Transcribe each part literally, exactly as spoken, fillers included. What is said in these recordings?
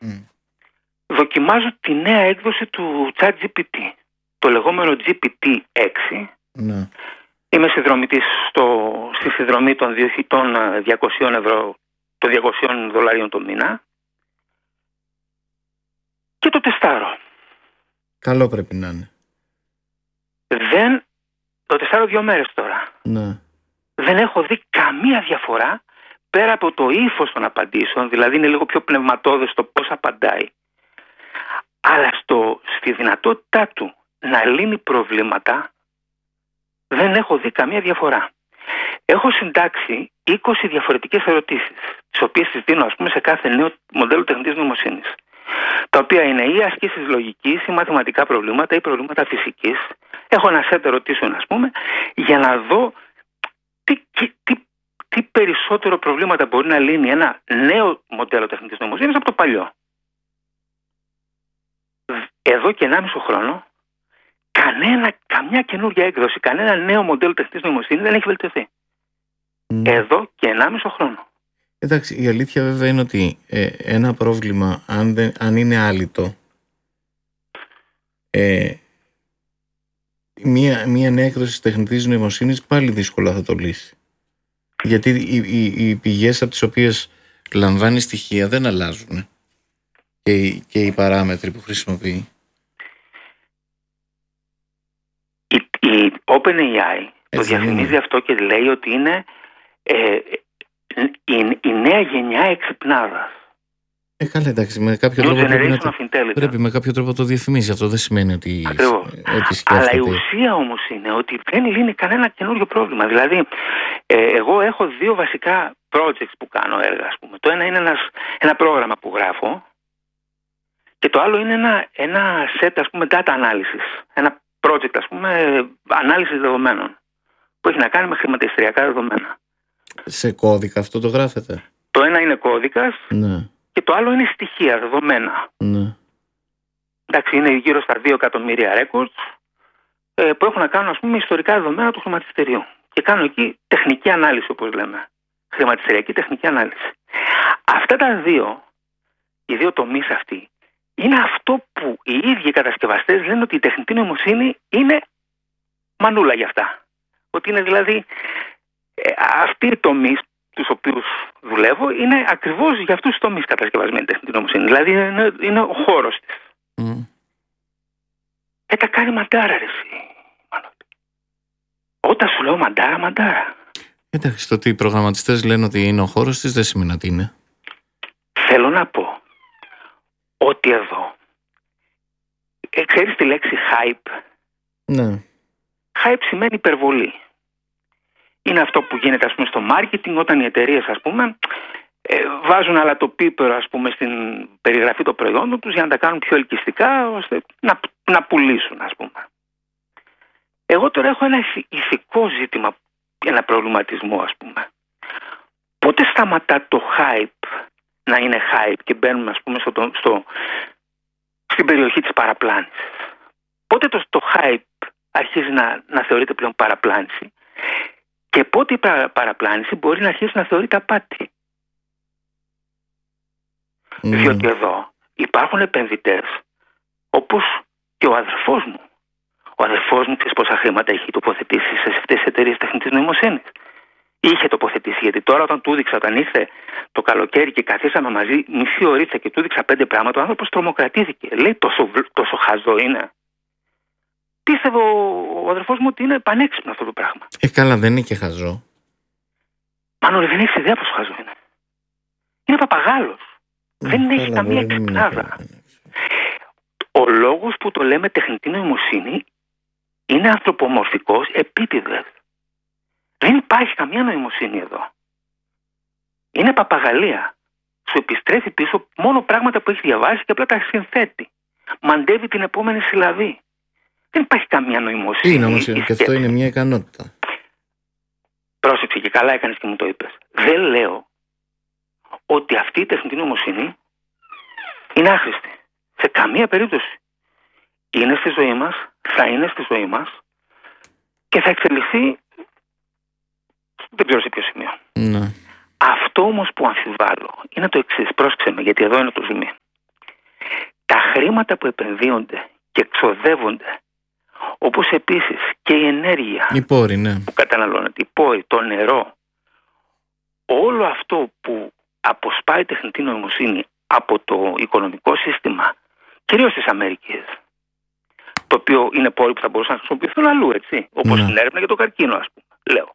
Mm. Δοκιμάζω τη νέα έκδοση του ChatGPT, το λεγόμενο τζι πι τι έξι. Ναι. Είμαι συνδρομητής στο, στη συνδρομή των, των διακοσίων ευρώ, των διακοσίων δολαρίων το μήνα και το τεστάρω. Καλό πρέπει να είναι. Δεν, το τεστάρω δύο μέρες τώρα. Ναι. Δεν έχω δει καμία διαφορά πέρα από το ύφος των απαντήσεων, δηλαδή είναι λίγο πιο πνευματώδες το πώς απαντάει. Αλλά στο, στη δυνατότητά του να λύνει προβλήματα δεν έχω δει καμία διαφορά. Έχω συντάξει είκοσι διαφορετικές ερωτήσεις, τις οποίες τις δίνω ας πούμε σε κάθε νέο μοντέλο τεχνητής νοημοσύνης, τα οποία είναι ή ασκήσεις λογικής ή μαθηματικά προβλήματα ή προβλήματα φυσικής. Έχω ένα σετ ερωτήσεων ας πούμε για να δω τι, τι, τι περισσότερο προβλήματα μπορεί να λύνει ένα νέο μοντέλο τεχνητής νοημοσύνης από το παλιό. Εδώ και ενάμιση χρόνο κανένα, καμιά καινούργια έκδοση, κανένα νέο μοντέλο τεχνητής νοημοσύνης δεν έχει βελτιωθεί. Mm. Εδώ και ενάμιση χρόνο. Εντάξει, η αλήθεια βέβαια είναι ότι ε, ένα πρόβλημα αν, δεν, αν είναι άλυτο, ε, μία, μία νέα έκδοση της τεχνητής νοημοσύνης πάλι δύσκολα θα το λύσει. Γιατί οι, οι, οι πηγές από τις οποίες λαμβάνει στοιχεία δεν αλλάζουν και, και οι παράμετροι που χρησιμοποιεί. Η, η OpenAI το διαφημίζει αυτό και λέει ότι είναι ε, η, η νέα γενιά εξυπνάδας. Ε, καλά, εντάξει, με κάποιο τρόπο πρέπει, να το, πρέπει με κάποιο τρόπο το διαφημίζει. Αυτό δεν σημαίνει ότι, ότι σκέφτεται. Αλλά η ουσία όμως είναι ότι δεν λύνει κανένα καινούριο πρόβλημα. Δηλαδή, ε, εγώ έχω δύο βασικά projects που κάνω έργα, ας πούμε. Το ένα είναι ένας, ένα πρόγραμμα που γράφω και το άλλο είναι ένα, ένα set, ας πούμε, data analysis. Ένα project, ας πούμε, ανάλυσης δεδομένων που έχει να κάνει με χρηματιστηριακά δεδομένα. Σε κώδικα αυτό το γράφετε? Το ένα είναι κώδικας. Ναι. Και το άλλο είναι στοιχεία, δεδομένα. Ναι. Εντάξει, είναι γύρω στα δύο εκατομμύρια records ε, που έχουν να κάνουν, ας πούμε, ιστορικά δεδομένα του χρηματιστηρίου. Και κάνω εκεί τεχνική ανάλυση, όπως λέμε. Χρηματιστηριακή τεχνική ανάλυση. Αυτά τα δύο, οι δύο τομείς αυτοί, είναι αυτό που οι ίδιοι οι κατασκευαστές λένε ότι η τεχνητή νοημοσύνη είναι μανούλα για αυτά. Ότι είναι δηλαδή ε, αυτοί οι τομείς τους οποίους δουλεύω είναι ακριβώς για αυτούς τους τομείς κατασκευασμένη τεχνητή νοημοσύνη. Δηλαδή είναι, είναι ο χώρος της. Mm. Ε, τα κάνει μαντάρα ρε εσύ. Όταν σου λέω μαντάρα, μαντάρα. Εντάξει, το ότι οι προγραμματιστές λένε ότι είναι ο χώρος της δεν σημαίνει ότι είναι. Θέλω να πω ότι εδώ ε, ξέρεις τη λέξη hype? Ναι. Hype σημαίνει υπερβολή. Είναι αυτό που γίνεται, ας πούμε, στο marketing, όταν οι εταιρείες, ας πούμε, ε, βάζουν αλατοπίπερο, ας πούμε, στην περιγραφή των προϊόντων τους για να τα κάνουν πιο ελκυστικά, ώστε να, να πουλήσουν, ας πούμε. Εγώ τώρα έχω ένα ηθικό ζήτημα, ένα προβληματισμό, ας πούμε. Πότε σταματά το hype να είναι hype και μπαίνουμε, ας πούμε, στο, στο, στην περιοχή της παραπλάνησης? Πότε το, το hype αρχίζει να, να θεωρείται πλέον παραπλάνηση? Και πότε η παραπλάνηση μπορεί να αρχίσει να θεωρείται απάτη? Mm. Διότι εδώ υπάρχουν επενδυτές όπως και ο αδερφός μου. Ο αδερφός μου, ξέρεις πόσα χρήματα έχει τοποθετήσει σε αυτές τις εταιρείες τεχνητής νοημοσύνης? Είχε τοποθετήσει, γιατί τώρα όταν του δείξα, όταν ήρθε το καλοκαίρι και καθίσαμε μαζί μισή ωρίτσα και του δείξα πέντε πράγματα, ο άνθρωπος τρομοκρατήθηκε. Λέει τόσο, τόσο χαζό είναι? Πίστευε ο αδερφός μου ότι είναι πανέξυπνο αυτό το πράγμα. Ε, καλά, δεν είναι και χαζό. Μάλλον δεν έχεις ιδέα πόσο χαζό είναι. Είναι παπαγάλος. Ε, δεν καλά, έχει καμία εξυπνάδα. Ο λόγος που το λέμε τεχνητή νοημοσύνη είναι ανθρωπομορφικός επίτηδες. Δεν υπάρχει καμία νοημοσύνη εδώ. Είναι παπαγαλία. Σου επιστρέφει πίσω μόνο πράγματα που έχει διαβάσει και απλά τα συνθέτει. Μαντεύει την επόμενη συλλαβή. Δεν υπάρχει καμία νοημοσύνη. Είναι όμως, και αυτό είναι μια ικανότητα. Πρόσεξε και καλά έκανες και μου το είπες. Δεν λέω ότι αυτή η τεχνητή νοημοσύνη είναι άχρηστη. Σε καμία περίπτωση. Είναι στη ζωή μας, θα είναι στη ζωή μας και θα εξελιχθεί δεν ξέρω σε ποιο σημείο. Ναι. Αυτό όμως που αμφιβάλλω είναι το εξής. Πρόσεξε με, γιατί εδώ είναι το ζουμί. χρήματα που επενδύονται και εξοδεύονται, όπως επίσης και η ενέργεια οι πόροι, ναι. που καταναλώνεται, οι πόροι, το νερό, όλο αυτό που αποσπάει τεχνητή νοημοσύνη από το οικονομικό σύστημα, κυρίως της Αμερικής, το οποίο είναι πόροι που θα μπορούσαν να χρησιμοποιηθούν αλλού, έτσι, όπως Ναι. στην έρευνα για το καρκίνο, ας πούμε, λέω.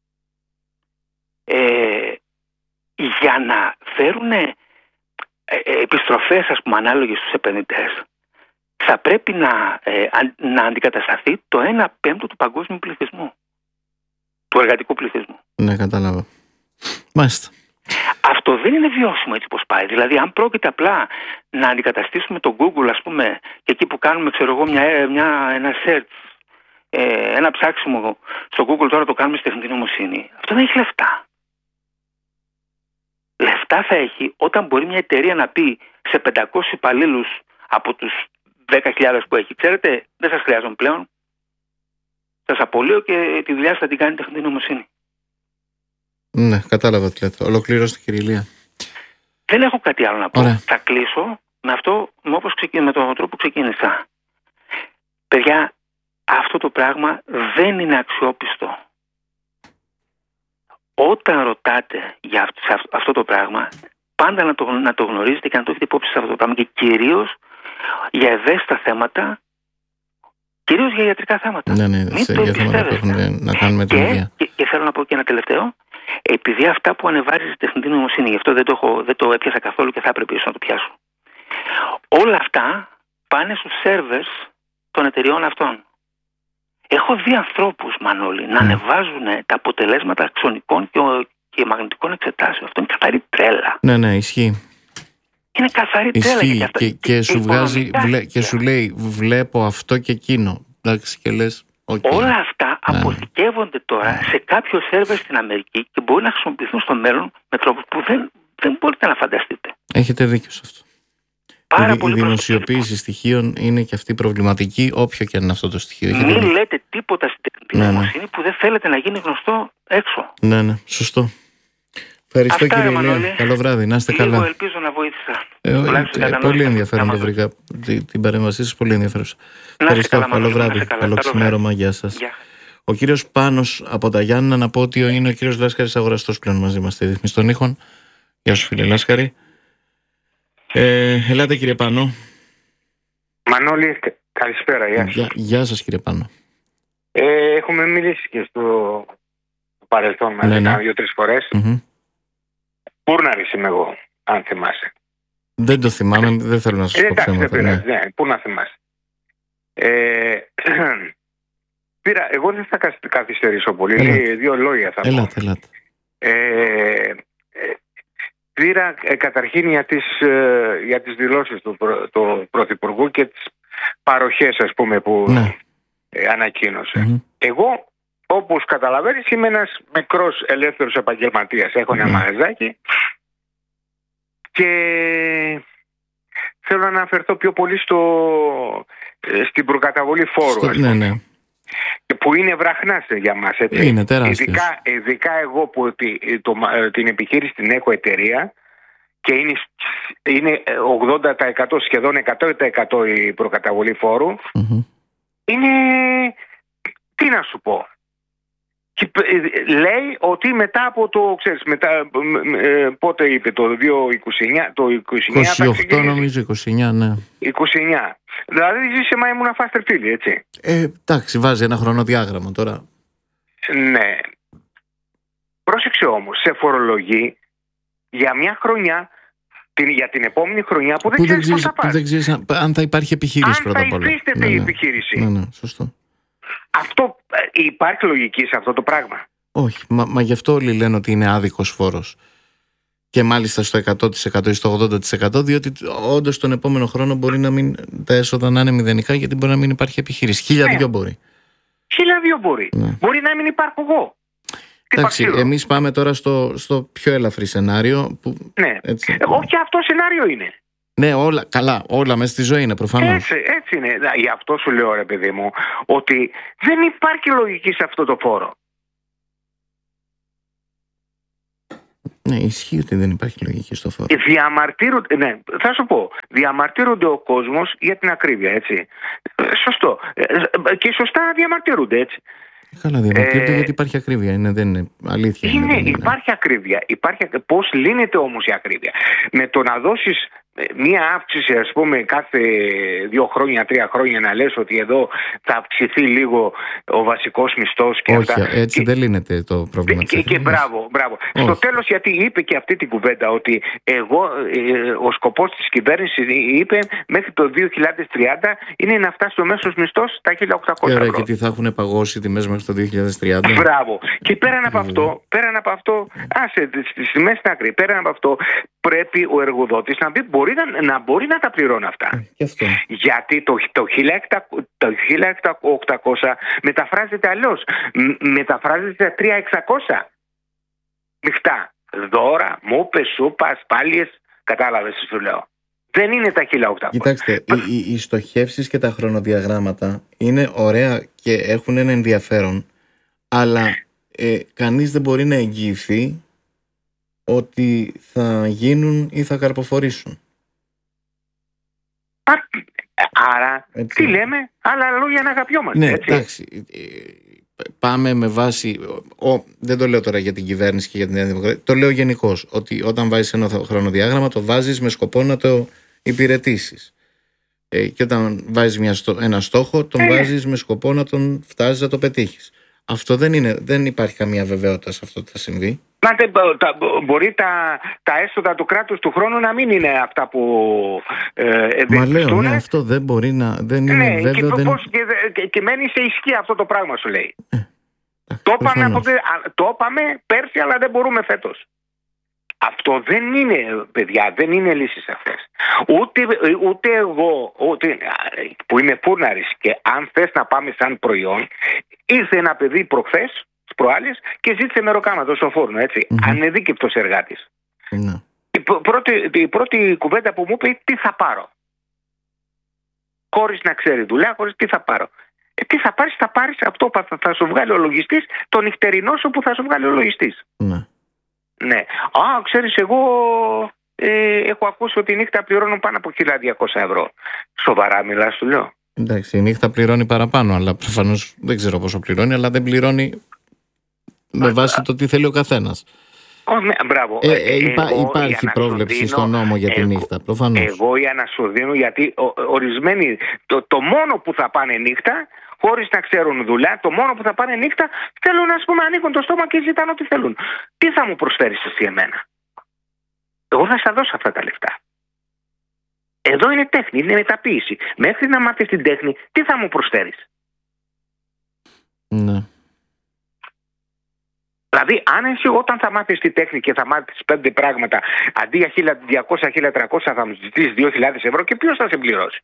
Ε, για να φέρουν ε, ε, επιστροφές, ας πούμε, ανάλογες στους επενδυτές, θα πρέπει να, ε, αν, να αντικατασταθεί το ένα πέμπτο του παγκόσμιου πληθυσμού, του εργατικού πληθυσμού. Ναι, κατάλαβα. Μάλιστα. Αυτό δεν είναι βιώσιμο έτσι πως πάει. Δηλαδή, αν πρόκειται απλά να αντικαταστήσουμε το Google, ας πούμε, και εκεί που κάνουμε, ξέρω εγώ, μια, μια, ένα search, ε, ένα ψάξιμο στο Google, τώρα το κάνουμε στη τεχνητή νοημοσύνη, αυτό δεν έχει λεφτά. Λεφτά θα έχει όταν μπορεί μια εταιρεία να πει σε πεντακόσιους υπαλλήλους από τους δέκα χιλιάδες που έχει, ξέρετε, δεν σας χρειάζομαι πλέον, σας απολύω και τη δουλειά σας θα την κάνει η τεχνητή νοημοσύνη. Ναι, κατάλαβα τι λέτε. Ολοκληρώστε, κύριε Ηλία. Δεν έχω κάτι άλλο να πω. Ωραία. Θα κλείσω με αυτό, με, όπως ξεκι... με τον τρόπο που ξεκίνησα. Παιδιά, αυτό το πράγμα δεν είναι αξιόπιστο. Όταν ρωτάτε για αυτό το πράγμα, πάντα να το, να το γνωρίζετε και να το έχετε υπόψη σε αυτό το πράγμα, και κυρίως για ευαίσθητα θέματα, κυρίως για ιατρικά θέματα. Ναι, ναι, Μην σε, το για θέματα που έχουν να κάνουν με την και, υγεία. και, και θέλω να πω και ένα τελευταίο. Επειδή αυτά που ανεβάζει η τεχνητή νοημοσύνη, γι' αυτό δεν το, έχω, δεν το έπιασα καθόλου και θα έπρεπε ίσως να το πιάσω. Όλα αυτά πάνε στους σερβερς των εταιριών αυτών. Έχω δει ανθρώπους, Μανώλη, να Mm. ανεβάζουν τα αποτελέσματα αξονικών και, και μαγνητικών εξετάσεων. Αυτό είναι καθαρή τρέλα. Ναι, ναι, ισχύει. Είναι καθαρή τρέλα. Ισχύει για αυτά. και, και, σου βγάζει Οικονομικά βλέ, και σου λέει βλέπω αυτό και εκείνο. Εντάξει, και λες, okay. Όλα αυτά Ναι. αποθηκεύονται τώρα σε κάποιο σερβερ στην Αμερική και μπορεί να χρησιμοποιηθούν στο μέλλον με τρόπους που δεν, δεν μπορείτε να φανταστείτε. Έχετε δίκιο σε αυτό. Πάρα η, πολύ η δημοσιοποίηση στοιχείων είναι και αυτή προβληματική, όποιο και αν είναι αυτό το στοιχείο. Έχετε Μην δίκιο. λέτε τίποτα στην τεχνητή Ναι, ναι. νοημοσύνη που δεν θέλετε να γίνει γνωστό έξω. Ναι, ναι, σωστό. Ευχαριστώ, Αυτά, κύριε ρε, Ηλία. Μανώλη. Καλό βράδυ, να είστε Λίγο καλά. ελπίζω να βοήθησα. Ε, ε, Τουλάχιστον ε, κατανοήσα. πολύ ενδιαφέρον το Άμα το- βρήκα την, την παρέμβασή σας, πολύ ενδιαφέρουσα. Να είστε Ευχαριστώ, καλά, καλό Μανώλη, να βράδυ, είστε καλά. καλό Καλό ξημέρωμα, γεια σας. Γεια. Ο κύριος Πάνος από τα Γιάννηνα, να πω ότι είναι ο κύριος Λάσκαρης Αγοραστός πλέον μαζί μας στη Ρύθμιση των Ήχων. Γεια σου, φίλε Λάσκαρη. Ε, ελάτε, κύριε Πάνο. Μανώλη, καλησπέρα, γεια σας. Γεια, γεια σας, κύριε Πάνο. Ε, έχουμε μιλήσει και στο παρελθόν μαζί, Ναι, ναι. δύο-τρεις φορές. Μμμ. Πούρναρης είμαι εγώ, αν θυμάσαι. Δεν το θυμάμαι, δεν θέλω να σας Ε, πω εντάξει, δεν ψέματα. πειράζει, Ναι. ναι, πού να θυμάσαι. Ε, πήρα, εγώ δεν θα καθ- καθυστερήσω πολύ, Έλατε. Λί- δύο λόγια θα πω. Ελάτε, ελάτε. Ε, ε, πήρα ε, καταρχήν για τις, ε, για τις δηλώσεις του, προ- του Πρωθυπουργού και τις παροχές, ας πούμε, που Ναι. ε, ανακοίνωσε. Μμμ. Εγώ, όπως καταλαβαίνεις, είμαι ένας μικρός ελεύθερος επαγγελματίας. Έχω ένα Ναι. μαγαζάκι και θέλω να αναφερθώ πιο πολύ στο, ε, στην προκαταβολή φόρου, Στο- ας ναι, πούμε, ναι. που είναι βραχνάς για μας. Έτσι. Είναι τεράστιος. Ειδικά, ειδικά εγώ που τη- το, ε, την επιχείρηση την έχω εταιρεία και είναι, σ- είναι ογδόντα τοις εκατό, σχεδόν εκατό τοις εκατό η προκαταβολή φόρου, Μμμ. είναι, τι να σου πω, και, ε, λέει ότι μετά από το, ξέρεις, μετά, ε, πότε είπε, το δύο χιλιάδες είκοσι εννιά, το είκοσι εννιά θα είκοσι οκτώ ξεκινήσει. νομίζω, είκοσι εννιά, ναι. είκοσι εννιά. Δηλαδή ζήσε μα ήμουν φάστερ φίλοι, έτσι. Ε, εντάξει, βάζει ένα χρονοδιάγραμμα τώρα. Ναι. Πρόσεξε όμως, σε φορολογεί για μια χρονιά, την, για την επόμενη χρονιά που δεν Που δεν ξέρεις πώς ξέρεις, θα που πας. δεν ξέρεις αν, αν θα υπάρχει επιχείρηση Αν πρώτα θα απ' όλα. υφίσταται Ναι, η ναι. επιχείρηση. Ναι, ναι, σωστό. Αυτό, ε, υπάρχει λογική σε αυτό το πράγμα. Όχι, μα, μα γι' αυτό όλοι λένε ότι είναι άδικος φόρος. Και μάλιστα στο εκατό τοις εκατό ή στο ογδόντα τοις εκατό, διότι όντως τον επόμενο χρόνο μπορεί να μην, τα έσοδα να είναι μηδενικά, γιατί μπορεί να μην υπάρχει επιχείρηση. Χίλια Ναι. δυο μπορεί. Χίλια δύο μπορεί. Ναι. Μπορεί να μην υπάρχω εγώ. Τι Εντάξει, παξίλο. εμείς πάμε τώρα στο, στο πιο ελαφρύ σενάριο. Που, Ναι. έτσι, Εγώ και αυτό σενάριο είναι. ναι, όλα, καλά, όλα μέσα στη ζωή είναι προφανώς. Έτσι, έτσι είναι. Να, γι' αυτό σου λέω, ρε παιδί μου, ότι δεν υπάρχει λογική σε αυτό το φόρο. Ναι, ισχύει ότι δεν υπάρχει λογική στο φόρο. Διαμαρτύρονται, ναι, θα σου πω, διαμαρτύρονται ο κόσμος για την ακρίβεια, έτσι. Σωστό. Και σωστά διαμαρτύρονται, έτσι. Καλά, διαμαρτύρονται Ε, γιατί υπάρχει ακρίβεια. Είναι, δεν είναι αλήθεια. Είναι, δεν είναι. υπάρχει ακρίβεια. Υπάρχει, πώς λύνεται όμως η ακρίβεια? Με το να δώσεις μία αύξηση, ας πούμε, κάθε δύο χρόνια, τρία χρόνια, να λες ότι εδώ θα αυξηθεί λίγο ο βασικός μισθός και Όχι, αυτά. έτσι και, δεν λύνεται το πρόβλημα. Και, και μπράβο, μπράβο. Όχι. Στο τέλος, γιατί είπε και αυτή την κουβέντα, ότι εγώ, ε, ο σκοπός της κυβέρνησης, είπε, μέχρι το δύο χιλιάδες τριάντα είναι να φτάσει ο μέσος μισθός στα χίλια οκτακόσια ευρώ. Και γιατί θα έχουν παγώσει τιμές μέχρι το δύο χιλιάδες τριάντα. Μπράβο. Και πέραν από αυτό, πέραν από αυτό, άσε στη, στη μέση άκρη, πέραν από αυτό, πρέπει ο εργοδότης να, μπορεί να, να μπορεί να τα πληρώνει αυτά. Και αυτό. Γιατί το, το, χίλια οκτακόσια μεταφράζεται αλλιώς. Μεταφράζεται τρία χιλιάδες εξακόσια. Μειχτά. Δώρα, μούπες, σούπα, ασπάλειες. Κατάλαβες τι σου λέω. Δεν είναι τα χίλια οκτακόσια. Κοιτάξτε, οι, οι, οι στοχεύσεις και τα χρονοδιαγράμματα είναι ωραία και έχουν ένα ενδιαφέρον, αλλά ε, κανείς δεν μπορεί να εγγυηθεί ότι θα γίνουν ή θα καρποφορήσουν. Άρα, έτσι. Τι λέμε, άλλα λόγια να αγαπιόμαστε. Ναι, έτσι. εντάξει. Πάμε με βάση. Ο, δεν το λέω τώρα για την κυβέρνηση και για την Νέα Δημοκρατία. Το λέω γενικώς. Ότι όταν βάζεις ένα χρονοδιάγραμμα, το βάζεις με σκοπό να το υπηρετήσεις. Ε, και όταν βάζεις μια, ένα στόχο, τον ε. βάζεις με σκοπό να τον φτάσεις να το πετύχεις. Αυτό δεν είναι. Δεν υπάρχει καμία βεβαιότητα σε αυτό ότι θα συμβεί. Μα τα, μπορεί τα, τα έσοδα του κράτους του χρόνου να μην είναι αυτά που ε, Μα λέω, ναι, αυτό δεν μπορεί να. Δεν είναι ναι, βέβαιο. Και, δεν... πώς, και, και, και μένει σε ισχύ αυτό το πράγμα, σου λέει. Ε, το, είπαμε από, το είπαμε πέρσι, αλλά δεν μπορούμε φέτος. Αυτό δεν είναι, παιδιά, δεν είναι λύσεις αυτές. Ούτε, ούτε εγώ, ούτε, που είμαι φούρναρης, και αν θες να πάμε σαν προϊόν, ήρθε ένα παιδί προχθές, προάλλες, και ζήτησε μεροκάματο στο φούρνο, έτσι. Mm-hmm. Ανεδίκευτος εργάτης. Mm-hmm. Η, πρώτη, η πρώτη κουβέντα που μου είπε, τι θα πάρω. Χωρίς να ξέρει δουλειά, χωρίς τι θα πάρω. Ε, τι θα πάρεις, θα πάρεις αυτό που θα, θα σου βγάλει ο λογιστής, το νυχτερινό σου που θα σου βγάλει ο λογιστής. Mm-hmm. Ναι. Α, ξέρεις, εγώ ε, έχω ακούσει ότι η νύχτα πληρώνουν πάνω από χίλια διακόσια ευρώ. Σοβαρά μιλάς, σου λέω. Εντάξει, η νύχτα πληρώνει παραπάνω, αλλά προφανώς δεν ξέρω πόσο πληρώνει, αλλά δεν πληρώνει με βάση το τι θέλει ο καθένας. Oh, ναι, μπράβο. Ε, ε, υπά, εγώ, υπάρχει πρόβλεψη δίνω, στον νόμο για τη εγώ, νύχτα, προφανώς. Εγώ για να σου δίνω, γιατί ο, ορισμένοι, το, το μόνο που θα πάνε νύχτα, χωρίς να ξέρουν δουλειά, το μόνο που θα πάνε νύχτα, θέλουν, ας πούμε, ανοίγουν το στόμα και ζητάνε ό,τι θέλουν. Τι θα μου προσφέρεις εσύ εμένα? Εγώ θα στα δώσω αυτά τα λεφτά. Εδώ είναι τέχνη, είναι μεταποίηση. Μέχρι να μάθεις την τέχνη, τι θα μου προσφέρεις? Ναι. Δηλαδή, αν εσύ όταν θα μάθεις τη τέχνη και θα μάθεις πέντε πράγματα, αντί για χίλια διακόσια με χίλια τριακόσια θα μου ζητήσεις δύο χιλιάδες ευρώ, και ποιος θα σε πληρώσει?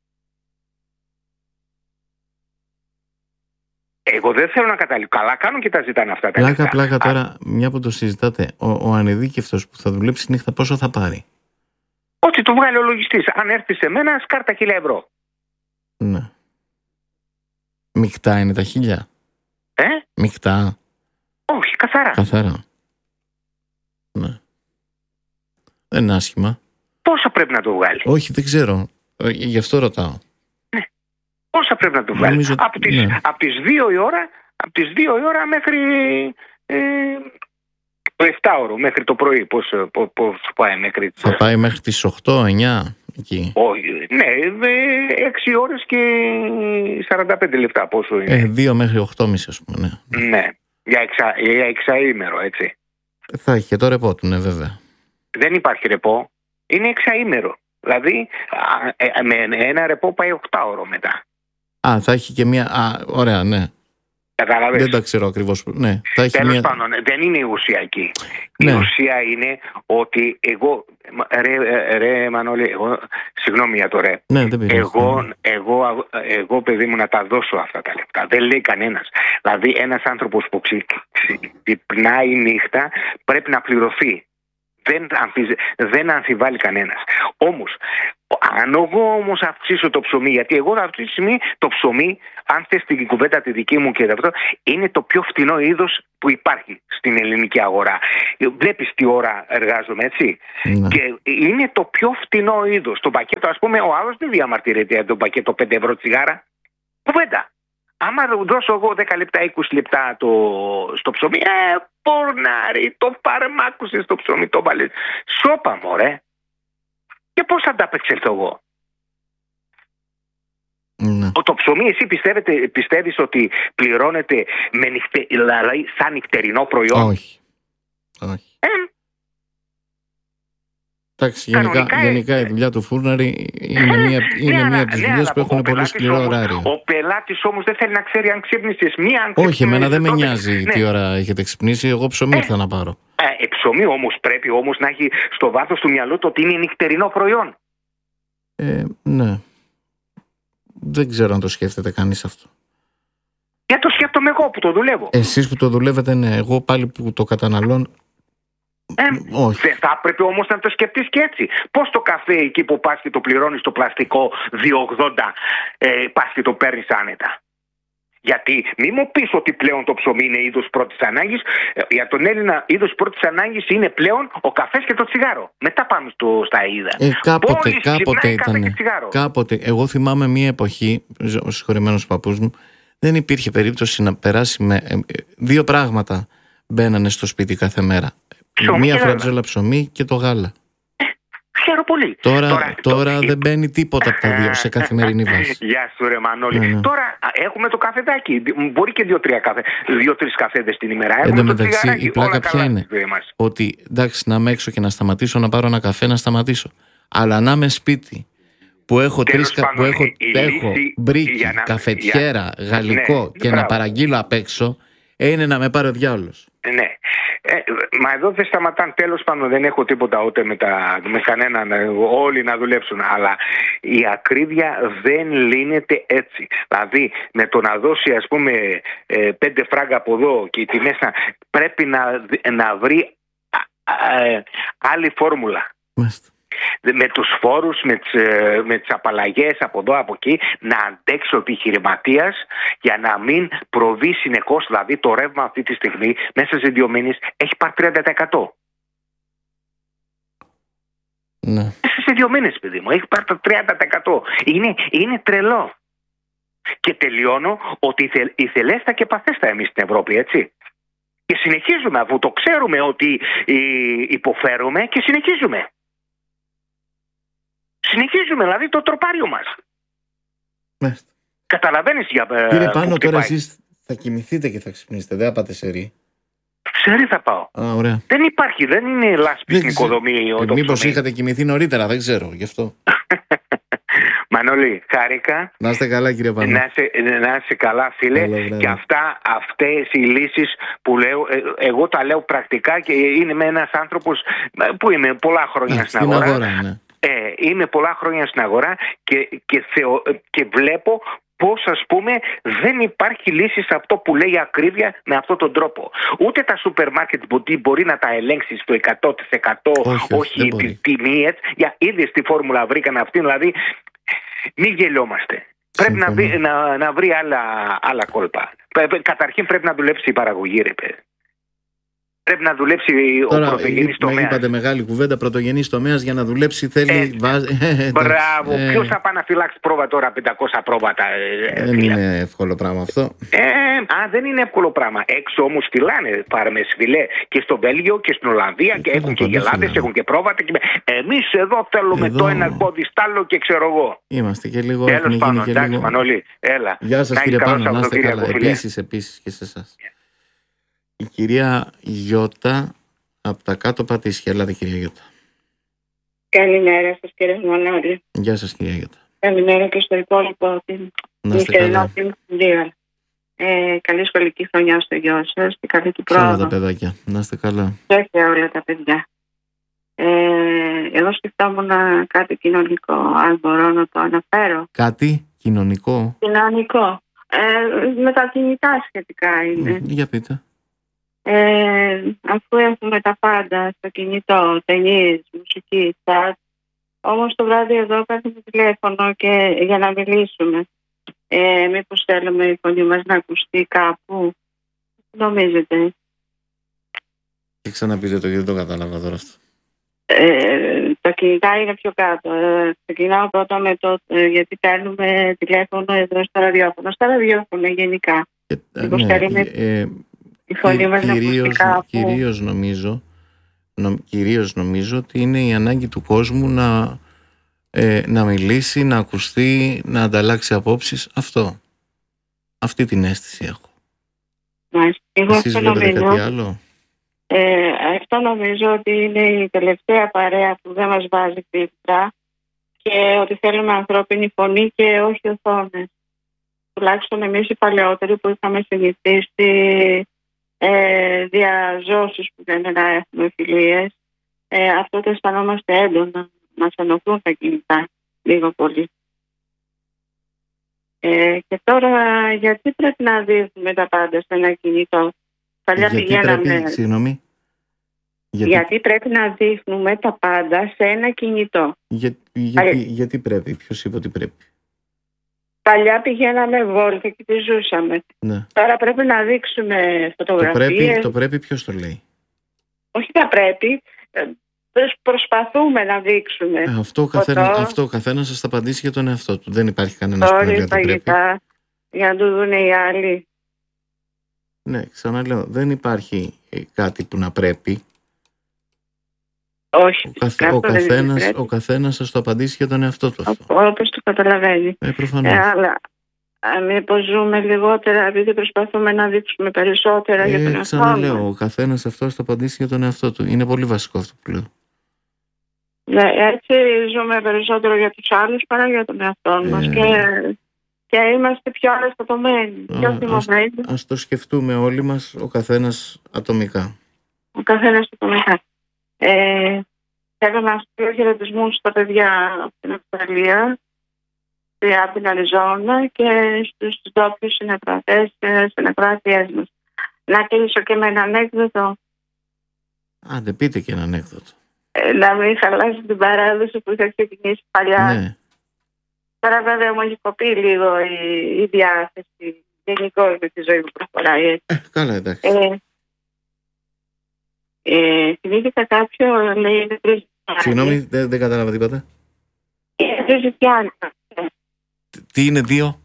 Εγώ δεν θέλω να καταλήξω. Καλά κάνουν και τα ζητάνε αυτά τα λεφτά. Πλάκα, πλάκα τώρα, μια που το συζητάτε, ο, ο ανεδίκευτος που θα δουλέψει νύχτα πόσο θα πάρει? Ό,τι του βγάλει ο λογιστής. Αν έρθει σε μένα, σκάρτα χίλια ευρώ. Ναι. Μεικτά είναι τα χίλια? Ε? Μεικτά? Όχι, καθαρά. Καθαρά. Ναι. Δεν είναι άσχημα. Πόσα πρέπει να το βγάλει? Όχι, δεν ξέρω. Γι' αυτό ρωτάω. Ναι. Πόσα πρέπει να το βγάλει? Νομίζω... Από τις, ναι. από τις δύο η ώρα, από τις δύο η ώρα μέχρι ε, το εφτάωρο, μέχρι το πρωί. Πώς, πώς, πώς πάει μέχρι... Θα πάει μέχρι τις οκτώ εννιά εκεί. Όχι, ναι, έξι ώρες και σαράντα πέντε λεπτά πόσο είναι. Ε, δύο μέχρι οκτώ και μισή, ας πούμε, ναι. Ναι. Για, εξα, για εξαήμερο, έτσι. Θα έχει και το ρεπό του, ναι, βέβαια. Δεν υπάρχει ρεπό. Είναι εξαήμερο. Δηλαδή, με ένα ρεπό πάει οκτάωρο μετά. Α, θα έχει και μία... Α, ωραία, ναι. Καταλαβες. Δεν τα ξέρω ακριβώς. Ναι, θα έχει Τέλος μία... πάντων, δεν είναι η ουσία εκεί. Ναι. Η ουσία είναι ότι εγώ... Ρε, ρε Μανώλη, εγώ... Συγγνώμη για το ρε. Ναι, δεν πειράζει. Εγώ, εγώ, εγώ, παιδί μου, να τα δώσω αυτά τα λεπτά. Δεν λέει κανένας. Δηλαδή, ένας άνθρωπος που ξυπνάει νύχτα πρέπει να πληρωθεί. Δεν, αμφιζε, δεν αμφιβάλλει κανένας. Όμως, αν εγώ όμως αυξήσω το ψωμί, γιατί εγώ αυτή τη στιγμή το ψωμί, αν θες την κουβέντα τη δική μου και αυτό, είναι το πιο φτηνό είδος που υπάρχει στην ελληνική αγορά. Βλέπεις τι ώρα εργάζομαι, έτσι. Ναι. Και είναι το πιο φτηνό είδος. Το πακέτο, ας πούμε, ο άλλος δεν διαμαρτυρείται για το πακέτο πέντε ευρώ τσιγάρα. Κουβέντα. Άμα δώσω εγώ δέκα λεπτά, είκοσι λεπτά το, στο ψωμί, ε, πορνάρι, το φαρμάκουσες στο ψωμί, το βάλες. Σώπα, μωρέ. Και πώς θα τα απεξέλθω εγώ. Ναι. Το ψωμί, εσύ πιστεύεις ότι πληρώνεται με νυχτε, δηλαδή σαν νυχτερινό προϊόν? Όχι. Όχι. Ε, Εντάξει, γενικά, γενικά η δουλειά του φούρναρη είναι μία, είναι μία από τις δουλειές που έχουν πολύ σκληρό ωράριο. Ο πελάτης όμως δεν θέλει να ξέρει αν ξύπνησες μία. Όχι, εμένα δεν με νοιάζει τι ώρα έχετε ξυπνήσει. Εγώ ψωμί ήρθα να πάρω. Ε, ψωμί όμως πρέπει όμως να έχει στο βάθος του μυαλού του ότι είναι νυχτερινό προϊόν. Ε, ναι. Δεν ξέρω αν το σκέφτεται κανείς αυτό. Για το σκέφτομαι εγώ που το δουλεύω. Εσείς που το δουλεύετε, ναι. Εγώ πάλι που το καταναλώνω. Ε, δεν θα έπρεπε όμως να το σκεφτείς και έτσι. Πώς το καφέ εκεί που πας και το πληρώνεις το πλαστικό δύο ογδόντα ε, πας και το παίρνεις άνετα? Γιατί μη μου πεις ότι πλέον το ψωμί είναι είδος πρώτης ανάγκης. Ε, για τον Έλληνα είδος πρώτης ανάγκης είναι πλέον ο καφές και το τσιγάρο. Μετά πάμε στο, στα είδα. Ε, κάποτε, κάποτε ήταν. Κάποτε. Εγώ θυμάμαι μία εποχή, ο συγχωρεμένος παππούς μου, δεν υπήρχε περίπτωση να περάσει με ε, δύο πράγματα μπαίνανε στο σπίτι κάθε μέρα. Ψωμί μία φρατζόλα ψωμί και το γάλα. Ε, χαίρομαι πολύ. Τώρα, τώρα, τώρα το... δεν μπαίνει τίποτα από τα δύο σε καθημερινή βάση. Γεια σου ρε Μανώλη. Ναι, ναι. Τώρα έχουμε το καφεδάκι. Μπορεί και δύο-τρεις καφέ, δύο, καφέδες την ημέρα. Εν τω μεταξύ η πλάκα ποια είναι? Ότι εντάξει, να είμαι έξω και να σταματήσω να πάρω ένα καφέ, να σταματήσω. Αλλά να είμαι σπίτι που έχω, τρεις, που έχω, έχω μπρίκι, να... καφετιέρα, για... γαλλικό ναι, και μπράβο. Να παραγγείλω απ' έξω, είναι να με πάρει ο διάολος. Ναι. Ε, μα εδώ δεν σταματάνε, τέλος πάντων δεν έχω τίποτα ούτε με, τα, με κανέναν, όλοι να δουλέψουν, αλλά η ακρίβεια δεν λύνεται έτσι. Δηλαδή με το να δώσει ας πούμε ε, πέντε φράγκα από εδώ και οι τιμές να, πρέπει να, να βρει α, α, ε, άλλη φόρμουλα. Μάλιστα. Με τους φόρους, με τις, με τις απαλλαγές από εδώ από εκεί, να αντέξει ο επιχειρηματίας για να μην προβεί συνεχώς. Δηλαδή το ρεύμα αυτή τη στιγμή μέσα σε δύο μήνες έχει πάρει τριάντα τοις εκατό. Ναι. Μέσα σε δύο μήνες, παιδί μου, έχει πάρει το τριάντα τοις εκατό. Είναι, είναι τρελό. Και τελειώνω ότι ηθελέστα και παθέστα εμείς στην Ευρώπη, έτσι. Και συνεχίζουμε, αφού το ξέρουμε ότι υποφέρουμε και συνεχίζουμε. Συνεχίζουμε δηλαδή το τροπάριο μας. Ναι. Καταλαβαίνεις για Κύριε Πάνο, τώρα εσείς θα κοιμηθείτε και θα ξυπνήσετε, δεν θα πάτε σε ρί? Σε ρί θα πάω. Α, ωραία. Δεν υπάρχει, δεν είναι λάσπη στην οικοδομή. Ε, μήπως είχατε κοιμηθεί νωρίτερα, δεν ξέρω, γι' αυτό. Μανώλη, χάρηκα. Να είστε καλά κύριε Πάνο. Να είστε, να είστε καλά φίλε. Καλό, και αυτά, αυτές οι λύσεις που λέω, εγώ τα λέω πρακτικά και είμαι με ένας άνθρωπος που είμαι πολλά χρόνια στην αγορά. αγορά ναι. Ε, είμαι πολλά χρόνια στην αγορά και, και, θεω, και βλέπω πώς ας πούμε δεν υπάρχει λύση σε αυτό που λέει ακρίβεια με αυτόν τον τρόπο. Ούτε τα σούπερ μάρκετ που μπορεί να τα ελέγξει στο εκατό τοις εκατό, όχι, όχι τη τιμή έτσι. Για είδες τη φόρμουλα βρήκαν αυτήν, δηλαδή μην γελιόμαστε. Πρέπει να βρει, να, να βρει άλλα, άλλα κόλπα. Καταρχήν πρέπει να δουλέψει η παραγωγή ρε παιδί. Πρέπει να δουλέψει τώρα, ο πρωτογενής τομέας. Είπατε μεγάλη κουβέντα, πρωτογενής τομέας για να δουλέψει θέλει... Ε, βάζ... Μπράβο, ε, ποιος θα πάει να φυλάξει πρόβα τώρα, πεντακόσια πρόβατα. Ε, δεν φυλά. Είναι εύκολο πράγμα αυτό. Ε, α, δεν είναι εύκολο πράγμα. Έξω όμως φυλάνε πάρμε σφυλέ και στο Βέλγιο και στην Ολλανδία ε, και έχουν και γελάδες, έχουν και πρόβατα. Και... Εμείς εδώ θέλουμε εδώ... το ένα πόδι στάλο και ξέρω εγώ. Είμαστε και λίγο... Τέλος πάντων, εντάξει λίγο... Μανώλη, έλα. Γεια σας κύριε Πάνο, να είστε καλά. Επίσης, επίσης και σε εσάς. Η κυρία Γιώτα από τα κάτω Πατήσια. Ελάτε κυρία Γιώτα. Καλημέρα σας κύριε Μανώλη. Γεια σας κυρία Γιώτα. Καλημέρα και στο υπόλοιπο την νυχτερινό film. Ε, καλή σχολική χρονιά στο γιο σας και καλή του πρόοδο. Σε όλα τα παιδάκια. Να είστε καλά. Και σε όλα τα παιδιά. Ε, εγώ σκεφτόμουν κάτι κοινωνικό, αν μπορώ να το αναφέρω. Κάτι κοινωνικό? Κοινωνικό. Ε, με τα κινητά σχετικά είναι. Για πείτε. Ε, αφού έχουμε τα πάντα στο κινητό, ταινίες, μουσική, chat, όμως το βράδυ εδώ παίρνουμε τηλέφωνο και για να μιλήσουμε. Ε, μήπως θέλουμε η φωνή μας να ακουστεί κάπου? Νομίζετε? Και ξαναπείτε το, γιατί δεν το κατάλαβα τώρα αυτό. Ε, τα κινητά είναι πιο κάτω. Ε, ξεκινάω πρώτα με το ε, γιατί παίρνουμε τηλέφωνο εδώ στα ραδιόφωνο. Στα ραδιόφωνο γενικά. Ε, ναι, θέλουμε ε, η φωνή μας να ακουστεί κάπου. Κυρίως νομίζω, νο, κυρίως νομίζω ότι είναι η ανάγκη του κόσμου να, ε, να μιλήσει, να ακουστεί, να ανταλλάξει απόψεις. Αυτό. Αυτή την αίσθηση έχω. Μάλιστα. Εγώ Εσείς αυτό βλέπετε νομίζω, κάτι άλλο? ε, αυτό νομίζω ότι είναι η τελευταία παρέα που δεν μας βάζει φίλτρα και ότι θέλουμε ανθρώπινη φωνή και όχι οθόνες. Τουλάχιστον εμείς οι παλαιότεροι που είχαμε συνηθίσει ε, διαζώσεις που δεν είναι να έχουμε φιλίες, ε, αυτό το αισθανόμαστε έντονα. Μας ενοχλούν τα κινητά λίγο πολύ. Ε, και τώρα γιατί πρέπει να δείχνουμε τα πάντα σε ένα κινητό? Παλιά γιατί πηγαίναμε... πρέπει, συγγνώμη, γιατί... γιατί πρέπει να δείχνουμε τα πάντα σε ένα κινητό? Για, γιατί, γιατί πρέπει, ποιος είπε ότι πρέπει? Παλιά πηγαίναμε βόλτα και τη ζούσαμε. Ναι. Τώρα πρέπει να δείξουμε φωτογραφίες. Το πρέπει, το πρέπει ποιος το λέει? Όχι θα πρέπει. Προσπαθούμε να δείξουμε. Ε, αυτό, ο καθένα, αυτό ο καθένας σας θα απαντήσει για τον εαυτό του. Δεν υπάρχει κανένας που να λέει ότι πρέπει. Για να το δουν οι άλλοι. Ναι, ξαναλέω, δεν υπάρχει κάτι που να πρέπει. Όχι. Ο, καθ, ο, καθένας, ο καθένας σας το απαντήσει για τον εαυτό του αυτό. Όπως το καταλαβαίνει. Ε, προφανώς. Ε, αλλά μήπως ζούμε λιγότερα επειδή προσπαθούμε να δείξουμε περισσότερα ε, για τον εαυτό μας. Ξαναλέω, ο καθένας αυτός το απαντήσει για τον εαυτό του. Είναι πολύ βασικό αυτό που λέω. Ναι, έτσι ζούμε περισσότερο για τους άλλους παρά για τον εαυτό μας ε... και, και είμαστε πιο αναστατωμένοι. Ας, ας το σκεφτούμε όλοι μας, ο καθένας ατομικά. Ο καθένας ατομικά. Ε, θέλω να στείλω χαιρετισμούς στα παιδιά από την Αυστραλία, από την Αριζόνα και στους ντόπιους συνεπράτες και συνεπράτειές μας. Να κλείσω και με ένα ανέκδοτο. Άντε, πείτε και ένα ανέκδοτο. Ε, να μην χαλάσει την παράδοση που είχα ξεκινήσει παλιά. Ναι. Τώρα βέβαια μου έχει κοπεί λίγο η, η διάθεση γενικώς με τη ζωή που προχωράει. Ε, καλά, εντάξει. Ε, ε, θυμήθηκα κάποιο, λέει, είναι τρεις. Συγγνώμη, δεν, δεν κατάλαβα τι είπατε. Είναι τρεις ζητιάνοι. Τι είναι δύο?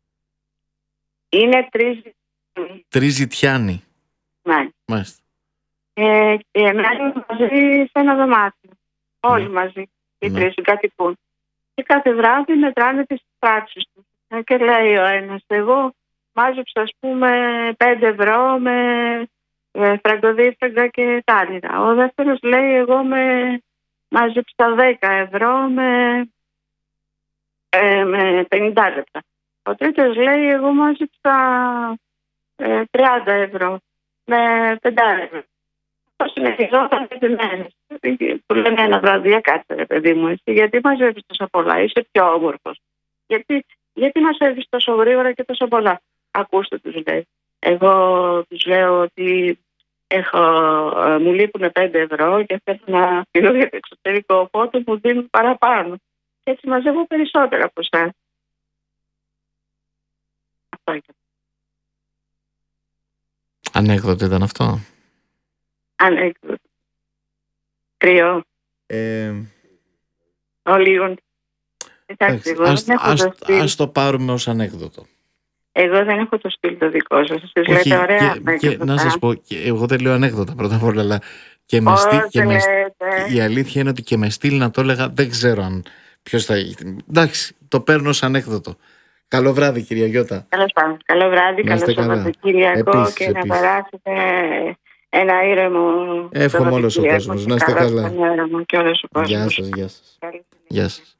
Είναι τρεις. Τρεις ζητιάνοι. Ναι. Μάλιστα. Ε, και μένουν μαζί σε ένα δωμάτιο. Όλοι ναι. μαζί. Οι ναι. τρεις συγκατοικούν. Και κάθε βράδυ μετράνε τις πράξεις τους. Ε, και λέει ο ένας, εγώ μάζεψα ας πούμε πέντε ευρώ με ε, φραγκοδίφραγκα και τάλιρα. Ο δεύτερος λέει, εγώ με μάζεψα δέκα ευρώ με, ε, με πενήντα λεπτά. Ο τρίτος λέει, εγώ μάζεψα ε, τριάντα ευρώ με πέντε ευρώ. Συνεχιζόταν πέντε μέρες. Του λένε ένα βράδυ, κάτσε ρε παιδί μου, εσύ, γιατί μαζεύεις τόσο πολλά, είσαι πιο όμορφος. Γιατί, γιατί μαζεύεις τόσο γρήγορα και τόσο πολλά? Ακούστε, τους λέει. Εγώ τους λέω ότι έχω, μου λείπουν πέντε ευρώ και θέλω να φύγω για το εξωτερικό, οπότε μου δίνουν παραπάνω. Και έτσι μαζεύω περισσότερα από εσάς. Αυτό ήταν. Ανέκδοτο ήταν αυτό. Ανέκδοτο. Κρυό. Ε... Ο λίγον. Εντάξει, εγώ ας, δεν έχω ας, το στυλ. ας το πάρουμε ως ανέκδοτο. Εγώ δεν έχω το στυλ το δικό σας. Εσείς λέτε ωραία και, και, να σας πω, και εγώ δεν λέω ανέκδοτα πρώτα απ' όλα, αλλά και με στυλ, και με, η αλήθεια είναι ότι και με στυλ να το έλεγα, δεν ξέρω αν ποιος θα... Εντάξει, το παίρνω ως ανέκδοτο. Καλό βράδυ, κυρία Γιώτα. Καλώς πάμε. Καλό βράδυ, καλό Σαββατοκύριακο και να περάσετε ένα ήρεμο. Εύχομαι όλος ο κόσμος. Να είστε καλά. Και όλος ο κόσμος. Γεια σας, γεια σας. Γεια σας.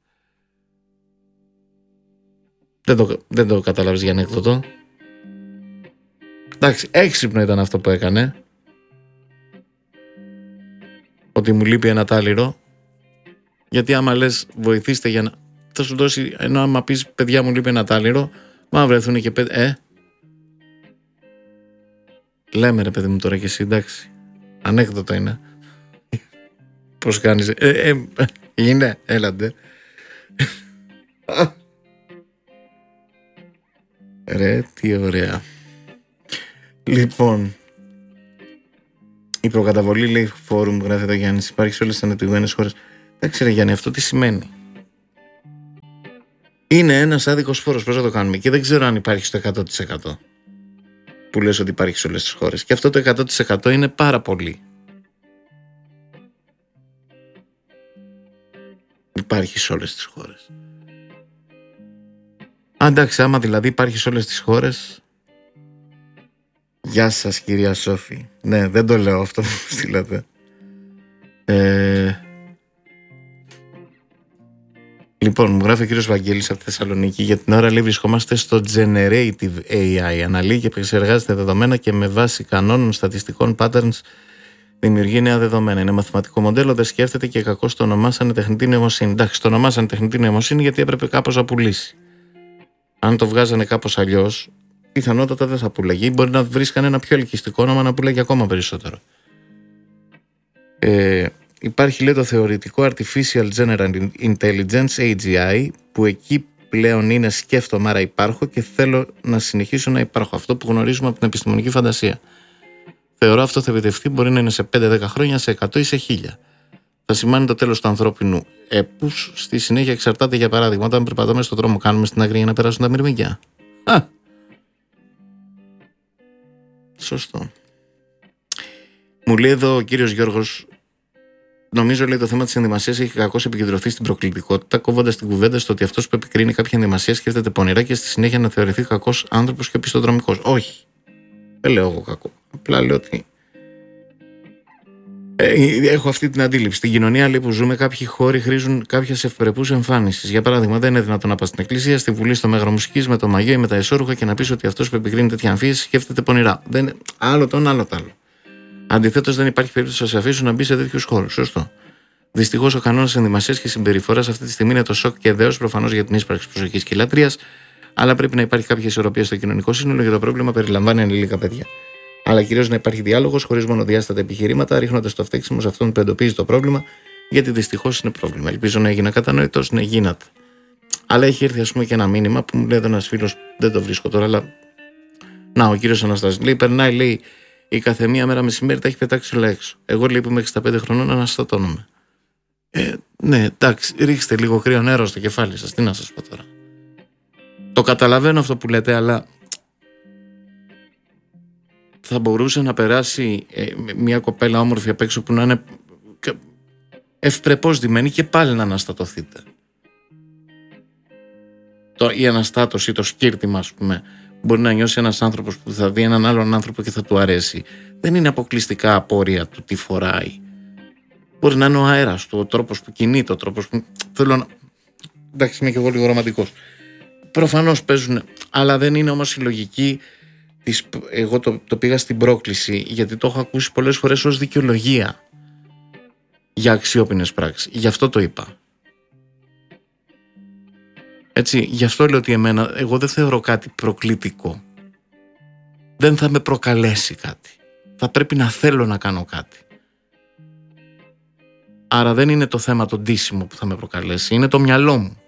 Δεν το, δεν το καταλάβεις για ανέκδοτο. Εντάξει, έξυπνο ήταν αυτό που έκανε. Ότι μου λείπει ένα τάλιρο. Γιατί άμα λες βοηθήστε για να... θα σου δώσει, ενώ άμα πεις παιδιά μου λείπει ένα τάλιρο, μα βρεθούν και πέντε... Ε, Λέμε ρε παιδί μου τώρα και εσύ, εντάξει. Ανέκδοτο είναι. Πώς κάνεις? Ε, ε, είναι, έλαντε. Ρε, τι ωραία. Λοιπόν, η προκαταβολή, λέει, φόρουμ, γράφει εδώ Γιάννης, υπάρχει σε όλες τις ανεπτυγμένες χώρες. Εντάξει ρε Γιάννη, αυτό τι σημαίνει? Είναι ένας άδικος φόρος, πώς θα το κάνουμε? Και δεν ξέρω αν υπάρχει στο εκατό τοις εκατό που λες ότι υπάρχει σε όλες τις χώρες. Και αυτό το εκατό τοις εκατό είναι πάρα πολύ. Υπάρχει σε όλες τις χώρες. Εντάξει, άμα δηλαδή υπάρχει σε όλες τις χώρες. Γεια σας κυρία Σόφη. Ναι, δεν το λέω αυτό που στείλατε. Ε... Λοιπόν, μου γράφει ο κύριος Βαγγέλης από τη Θεσσαλονίκη. Για την ώρα, λέει, βρισκόμαστε στο Generative έι άι. Αναλύει και επεξεργάζεται δεδομένα και με βάση κανόνων στατιστικών patterns δημιουργεί νέα δεδομένα. Είναι μαθηματικό μοντέλο, δεν σκέφτεται και κακώς το ονομάσανε τεχνητή νοημοσύνη. Εντάξει, το ονομάσανε τεχνητή νοημοσύνη γιατί έπρεπε κάπως να πουλήσει. Αν το βγάζανε κάπως αλλιώς, πιθανότατα δεν θα πουλεγεί. Μπορεί να βρίσκανε ένα πιο ελκυστικό όνομα να πουλεγεί ακόμα περισσότερο. Ε, υπάρχει, λέει, το θεωρητικό Artificial General Intelligence, έι τζι άι, που εκεί πλέον είναι σκέφτομαι, άρα υπάρχω και θέλω να συνεχίσω να υπάρχω. Αυτό που γνωρίζουμε από την επιστημονική φαντασία. Θεωρώ αυτό θα επιτευχθεί, μπορεί να είναι σε πέντε δέκα χρόνια, σε εκατό ή σε χίλια. Θα σημάνει το τέλος του ανθρώπινου έπους. Στη συνέχεια εξαρτάται, για παράδειγμα, όταν περπατάμε στον δρόμο, κάνουμε στην άκρη για να περάσουν τα μυρμήγκια. Α! Σωστό. Μου λέει εδώ ο κύριος Γιώργος, νομίζω, λέει, το θέμα της ενδυμασίας έχει κακώς επικεντρωθεί στην προκλητικότητα, κόβοντας την κουβέντα στο ότι αυτός που επικρίνει κάποια ενδυμασία σκέφτεται πονηρά και στη συνέχεια να θεωρηθεί κακός άνθρωπος και οπισθοδρομικός. Όχι. Δεν λέω εγώ κακό. Απλά λέω ότι ε, έχω αυτή την αντίληψη. Στην κοινωνία, λέει, που ζούμε, κάποιοι χώροι χρήζουν κάποια ευπρεπούς εμφάνισης. Για παράδειγμα, δεν είναι δυνατόν να πας στην εκκλησία, στη βουλή, στο μέγαρο μουσικής, με το μαγιό ή με τα εσώρουχα και να πεις ότι αυτός που επικρίνει τέτοια αμφίεση σκέφτεται πονηρά. Δεν... Άλλο τον, άλλο το άλλο. Αντιθέτως, δεν υπάρχει περίπτωση να σε αφήσουν να μπει σε τέτοιους χώρους. Σωστό. Δυστυχώς, ο κανόνας ενδυμασίας και συμπεριφοράς αυτή τη στιγμή είναι το σοκ και δέος, προφανώς για την ίσπραξη προσοχής και λατρείας, αλλά πρέπει να υπάρχει κάποια ισορροπία στο κοινωνικό σύνολο γιατί το πρόβλημα περιλαμβάνει ανηλίκα παιδιά. Αλλά κυρίως να υπάρχει διάλογος χωρίς μονοδιάστατα επιχειρήματα, ρίχνοντας το φταίξιμο σε αυτόν που εντοπίζει το πρόβλημα, γιατί δυστυχώς είναι πρόβλημα. Ελπίζω να έγινα κατανοητός, ναι, γίνατε. Αλλά έχει έρθει, ας πούμε, και ένα μήνυμα που μου λέει ένας φίλος, δεν το βρίσκω τώρα, αλλά. Να, ο κύριος Αναστάσης. Λέει, περνάει, λέει, η καθεμία μέρα μεσημέρι τα έχει πετάξει όλα έξω. Εγώ, λέει, που είμαι εξήντα πέντε χρονών, αναστατώνομαι. Ε, ναι, εντάξει, ρίξτε λίγο κρύο νερό στο κεφάλι σας. Τι να σας πω τώρα. Το καταλαβαίνω αυτό που λέτε, αλλά θα μπορούσε να περάσει ε, μια κοπέλα όμορφη απ' έξω που να είναι ευπρεπώς ντυμένη και πάλι να αναστατωθείτε. Το, η αναστάτωση, το σκύρτημα, ας πούμε, μπορεί να νιώσει ένας άνθρωπος που θα δει έναν άλλον άνθρωπο και θα του αρέσει. Δεν είναι αποκλειστικά απόρρια του τι φοράει. Μπορεί να είναι ο αέρας του, ο τρόπος που κινείται, ο τρόπος που. Θέλω να. Εντάξει, είμαι και εγώ λίγο ρομαντικός. Προφανώς παίζουν, αλλά δεν είναι όμως η λογική της. Εγώ το, το πήγα στην πρόκληση, γιατί το έχω ακούσει πολλές φορές ως δικαιολογία για αξιόπινες πράξεις. Γι' αυτό το είπα. Έτσι, γι' αυτό λέω ότι εμένα, εγώ δεν θεωρώ κάτι προκλητικό. Δεν θα με προκαλέσει κάτι. Θα πρέπει να θέλω να κάνω κάτι. Άρα δεν είναι το θέμα το ντύσιμο που θα με προκαλέσει, είναι το μυαλό μου.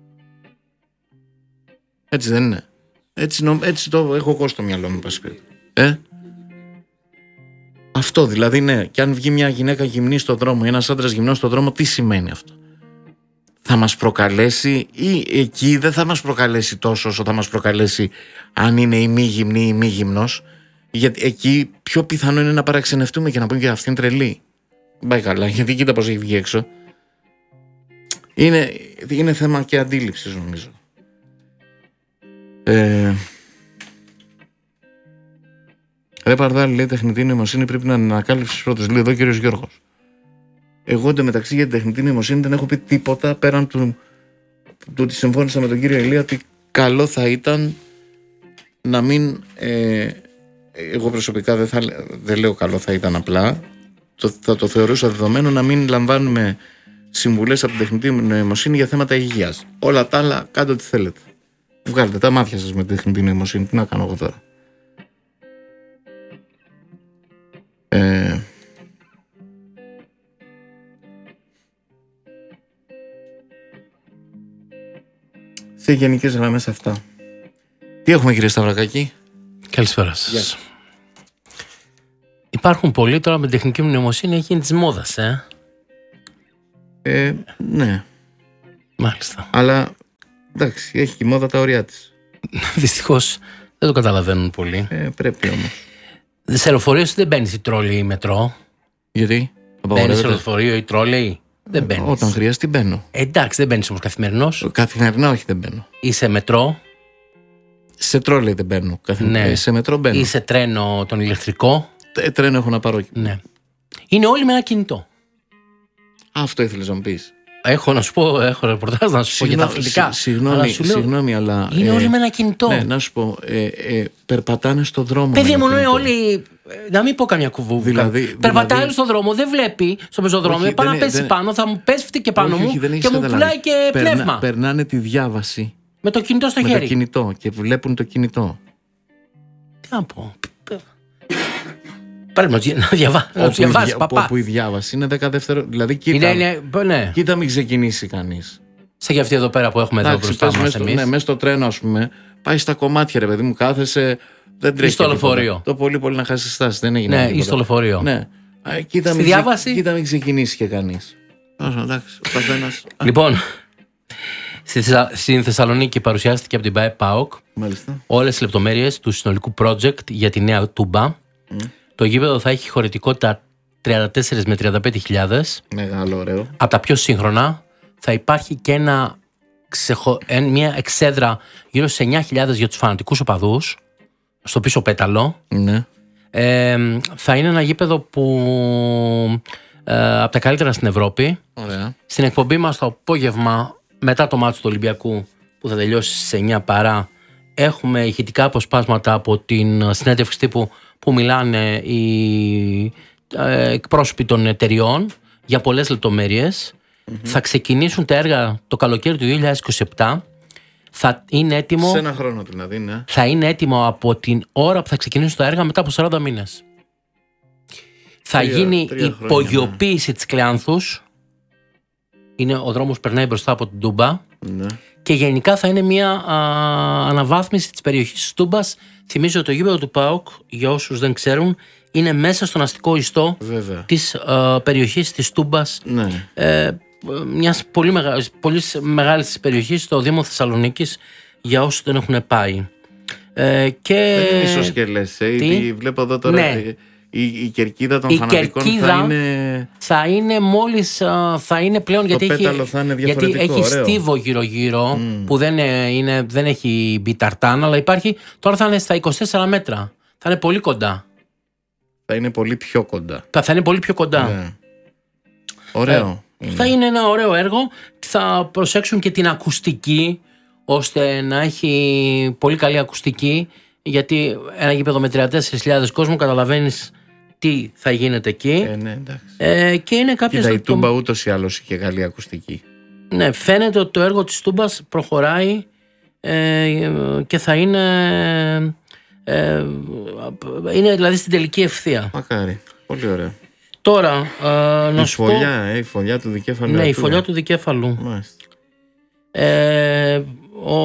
Έτσι δεν είναι? Έτσι, έτσι το έχω εγώ στο μυαλό μου, πας πει. Ε? Αυτό δηλαδή, ναι. Και αν βγει μια γυναίκα γυμνή στον δρόμο ή ένας άντρας γυμνός στον δρόμο, τι σημαίνει αυτό? Θα μας προκαλέσει ή εκεί δεν θα μας προκαλέσει τόσο όσο θα μας προκαλέσει αν είναι η μη γυμνή ή η μη γυμνός? Γιατί εκεί πιο πιθανό είναι να παραξενευτούμε και να πούμε και αυτή είναι τρελή. Πάει καλά, γιατί κοίτα πως έχει βγει έξω. Είναι, είναι θέμα και αντίληψης, νομίζω. Ε... Ρε Παρδάλη, λέει, τεχνητή νοημοσύνη πρέπει να ανακάλυψεις πρώτος. Λέει εδώ ο κύριος Γιώργος. Εγώ εντωμεταξύ για την τεχνητή νοημοσύνη δεν έχω πει τίποτα πέραν του, του ότι συμφώνησα με τον κύριο Ηλία ότι καλό θα ήταν να μην. Ε, εγώ προσωπικά δεν, θα, δεν λέω καλό θα ήταν απλά. Το, θα το θεωρούσα δεδομένο να μην λαμβάνουμε συμβουλές από την τεχνητή νοημοσύνη για θέματα υγείας. Όλα τα άλλα, κάντε ό,τι θέλετε. Βγάλετε τα μάτια σας με την τεχνητή νοημοσύνη. Τι να κάνω εγώ τώρα? Ε, σε γενικές γραμμές αυτά. Τι έχουμε, κύριε Σταυρακάκη? Καλησπέρα σας. Yeah. Υπάρχουν πολλοί τώρα με τεχνική μνημοσύνη, έχει γίνει της μόδας, ε. ε ναι. Μάλιστα. Αλλά εντάξει, έχει και η μόδα τα ωριά της. Δυστυχώς δεν το καταλαβαίνουν πολύ. Ε, πρέπει όμως. Σε λεωφορείο δεν μπαίνεις η τρόλη ή μετρό. Γιατί? Μπαίνεις σε λεωφορείο ή τρόλη? Δεν μπαίνεις. Όταν χρειάζεται μπαίνω. Ε, εντάξει, δεν μπαίνεις όμως καθημερινώς. Καθημερινά όχι, δεν μπαίνω. Ή σε μετρό. Σε τρόλη δεν μπαίνω. Καθημερινά. Ναι. Σε μετρό μπαίνω. Ή σε τρένο τον ηλεκτρικό. Ε, τρένο έχω να πάρω. Ναι. Είναι όλοι με ένα κινητό. Αυτό ήθελες να μου πεις. Έχω να σου πω, έχω ρεπορτάζ να σου πω για τα αθλητικά. Συγγνώμη, συγγνώμη, αλλά. Είναι ε, όλοι με ένα κινητό. Ναι, να σου πω, ε, ε, περπατάνε στον δρόμο. Παιδί μου, ναι, όλοι. Να μην πω καμιά κουβούβα. Δηλαδή, περπατάει δηλαδή... στον δρόμο, δεν βλέπει στο πεζοδρόμιο. Πάει να πέσει δεν... πάνω, θα μου πέσει και πάνω όχι, μου όχι, και μου καταλάβει. πουλάει και Περνα, πνεύμα. Περνάνε τη διάβαση. Με το κινητό στο με χέρι. Με το κινητό και βλέπουν το κινητό. Τι να πω. Πρέπει να διαβάσει, παπά. Όπου η διάβαση είναι δέκα δευτερόλεπτα. Δηλαδή, κοίτα, είναι, είναι, ναι. κοίτα μην ξεκινήσει κανείς. Σαν και αυτή εδώ πέρα που έχουμε εδώ μπροστά μας εμείς. Ναι, μέσα στο τρένο, ας πούμε, πάει στα κομμάτια, ρε παιδί μου, κάθεσαι. Δεν τρέχει. Ή στο λεωφορείο. Το πολύ πολύ να χάσει στάση. Δεν έγινε. Ναι, ή στο λεωφορείο. Ναι. Κοίτα, στη μην διάβαση. Ξε... Κοίτα μην ξεκινήσει και κανείς. Εντάξει, ο καθένας. Λοιπόν, στην Θεσσαλονίκη παρουσιάστηκε από την ΠΑΕΚ όλες οι λεπτομέρειες του συνολικού project για τη νέα Τούμπα. Mm. Το γήπεδο θα έχει χωρητικότητα τριάντα τέσσερις με τριάντα πέντε χιλιάδες. Μεγάλο, ωραίο. Από τα πιο σύγχρονα. Θα υπάρχει και ένα, ξεχω... μια εξέδρα γύρω στις εννιά χιλιάδες για τους φανατικούς οπαδούς, στο πίσω πέταλο. Ναι. Ε, θα είναι ένα γήπεδο που ε, από τα καλύτερα στην Ευρώπη. Ωραία. Στην εκπομπή μας το απόγευμα, μετά το μάτσο του Ολυμπιακού που θα τελειώσει στις εννιά παρά, έχουμε ηχητικά αποσπάσματα από την συνέντευξη τύπου που μιλάνε οι ε, εκπρόσωποι των εταιριών για πολλές λεπτομέρειες. Mm-hmm. Θα ξεκινήσουν τα έργα το καλοκαίρι του δύο χιλιάδες είκοσι επτά. Θα είναι έτοιμο. Σε ένα χρόνο δηλαδή, ναι. Θα είναι έτοιμο από την ώρα που θα ξεκινήσουν τα έργα μετά από σαράντα μήνες. Θα τρία, γίνει η υπογειοποίηση, ναι, της Κλεάνθους. Είναι ο δρόμος που περνάει μπροστά από την Τούμπα. Ναι. Και γενικά θα είναι μια α, αναβάθμιση της περιοχής της Τούμπας. Θυμίζω ότι το γήπεδο του ΠΑΟΚ, για όσους δεν ξέρουν, είναι μέσα στον αστικό ιστό της α, περιοχής της Τούμπας. Ναι. Ε, μιας πολύ, μεγα, πολύ μεγάλης περιοχής στο Δήμο Θεσσαλονίκης, για όσους δεν έχουν πάει. Ε, και... Δεν είναι ισοσκελές, ε, τι? Βλέπω εδώ τώρα, ναι, η, η κερκίδα των η φανατικών κερκίδα θα είναι... θα είναι μόλις, θα είναι πλέον, το γιατί πέταλο έχει, θα είναι γιατί έχει στίβο γύρω γύρω, mm. που δεν, είναι, δεν έχει μπει ταρτάν, αλλά υπάρχει, τώρα θα είναι στα είκοσι τέσσερα μέτρα, θα είναι πολύ κοντά. Θα είναι πολύ πιο κοντά. Θα, θα είναι πολύ πιο κοντά. Ναι. Ωραίο. Ε, θα είναι ένα ωραίο έργο. Θα προσέξουν και την ακουστική, ώστε να έχει πολύ καλή ακουστική, γιατί ένα γήπεδο με τριάντα τέσσερις χιλιάδες κόσμο, καταλαβαίνεις τι θα γίνεται εκεί. Ε, ναι, εντάξει. Ε, και είναι κάποιες... Κοίτα, η Τούμπα ούτως ή άλλως είχε καλή ακουστική. Ναι, φαίνεται ότι το έργο της Τούμπας προχωράει ε, και θα είναι, ε, είναι δηλαδή στην τελική ευθεία. Μακάρι, πολύ ωραία. Τώρα, ε, να η σου φωλιά, πω... ε, η φωλιά του δικέφαλου. Ναι, η φωλιά του δικέφαλου. Μάλιστα. Ε, ο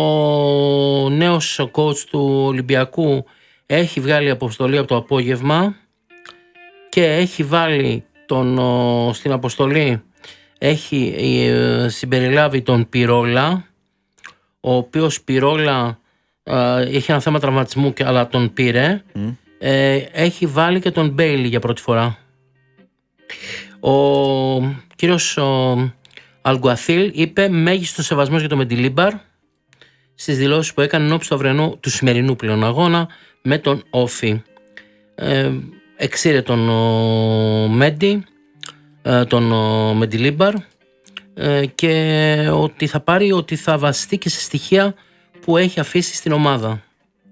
νέος coach του Ολυμπιακού έχει βγάλει αποστολή από το απόγευμα και έχει βάλει τον, ο, στην αποστολή έχει ε, συμπεριλάβει τον Πυρόλα, ο οποίος Πυρόλα ε, έχει ένα θέμα τραυματισμού αλλά τον πήρε. Mm. ε, έχει βάλει και τον Μπέιλι για πρώτη φορά. Ο κύριος ο, Αλγκουαθίλ είπε μέγιστο σεβασμός για το Μεντιλίμπαρ στις δηλώσεις που έκανε ενώπιση του αυριανού, του σημερινού πλέον αγώνα με τον Όφη. Ε, εξήρε τον ο, Μέντι, ε, τον ο, Μεντιλίμπαρ ε, και ότι θα πάρει, ότι θα βασιστεί και σε στοιχεία που έχει αφήσει στην ομάδα.